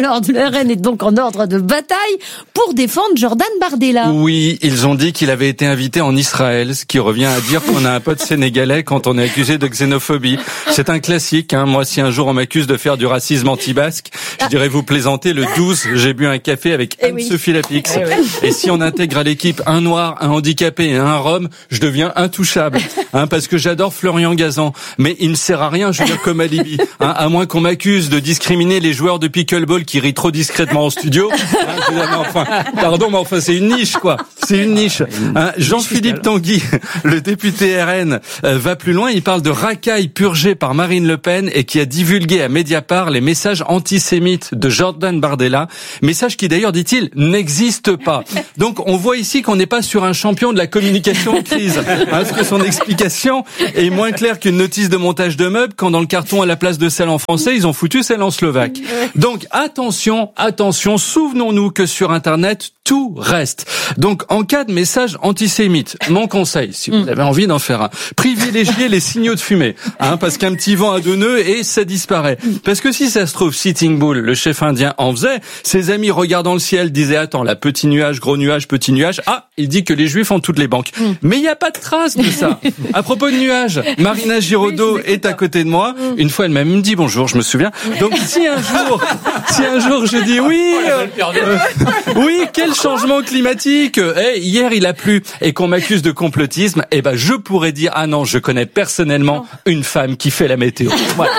ordre, le R N est donc en ordre de bataille pour défendre Jordan Bardella. Oui, ils ont dit qu'il avait été invité en Israël, ce qui revient à dire qu'on a un pote sénégalais quand on est accusé de xénophobie. C'est un classique, hein. Moi, si un jour on m'accuse de faire du racisme anti-basque, je dirais vous plaisantez, le douze, j'ai bu un café avec Anne-Sophie Lapix. Eh oui. Et si on intègre à l'équipe un noir, un handicapé et un rome, je deviens intouchable, hein, parce que j'adore Florian Gazan. Mais il ne sert à rien, je veux dire, comme alibi, hein, à moins qu'on m'accuse de discriminer les joueurs de pickleball qui rient trop discrètement en studio. Hein, je veux dire, mais enfin, pardon, mais enfin, c'est une niche, quoi. C'est une niche. Hein, Jean-Philippe Tanguy, le député R N, euh, va plus loin. Il parle de racailles purgées par Marine Le Pen et qui a divulgué à Mediapart les messages antisémites de Jordan Bardella. Messages qui, d'ailleurs, dit-il, n'existent pas. Donc, on voit ici qu'on n'est pas sur un champion de la communication en crise. Hein, parce que son explication est moins claire qu'une notice de montage de meubles quand dans le carton à la place de celle en français, ils ont foutu celle en slovaque. Donc, attention, attention, souvenons-nous que sur Internet, tout reste. Donc, en cas de message antisémite, mon conseil, si vous avez envie d'en faire un, privilégiez les signaux de fumée, hein, parce qu'un petit vent à deux nœuds et ça disparaît. Parce que si ça se trouve, Sitting Bull, le chef indien, en faisait, ses amis regardant le ciel disaient, attends, là, petit nuage, gros nuage, petit nuage, ah, il dit que les juifs ont toutes les banques. Mm. Mais il n'y a pas de trace de ça. À propos de nuages, Marina Giraudot oui, est à côté de moi. Mm. Une fois, elle m'a même dit bonjour, je me souviens. Donc, si un jour, si un jour je dis oui, euh, euh, oui, quel changement climatique, eh, hier il a plu, et qu'on m'accuse de complotisme, eh ben, je pourrais dire, ah non, je connais personnellement une femme qui fait la météo. Voilà.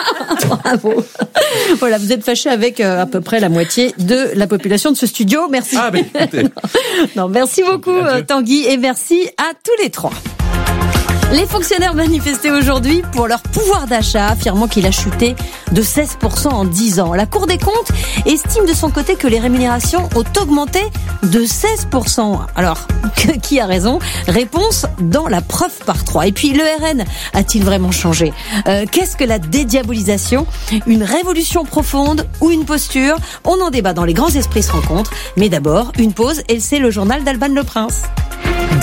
Bravo. Voilà, vous êtes fâché avec euh, à peu près la moitié de la population de ce studio. Merci. Ah, ben, écoutez. Non, merci beaucoup, euh, Tanguy, et merci à tous les trois. Les fonctionnaires manifestaient aujourd'hui pour leur pouvoir d'achat, affirmant qu'il a chuté de seize pour cent en dix ans. La Cour des comptes estime de son côté que les rémunérations ont augmenté de seize pour cent. Alors, que, qui a raison? Réponse dans la preuve par trois. Et puis, le R N a-t-il vraiment changé? euh, Qu'est-ce que la dédiabolisation? Une révolution profonde ou une posture? On en débat dans Les Grands Esprits se rencontrent. Mais d'abord, une pause, et c'est le journal d'Alban Le Prince.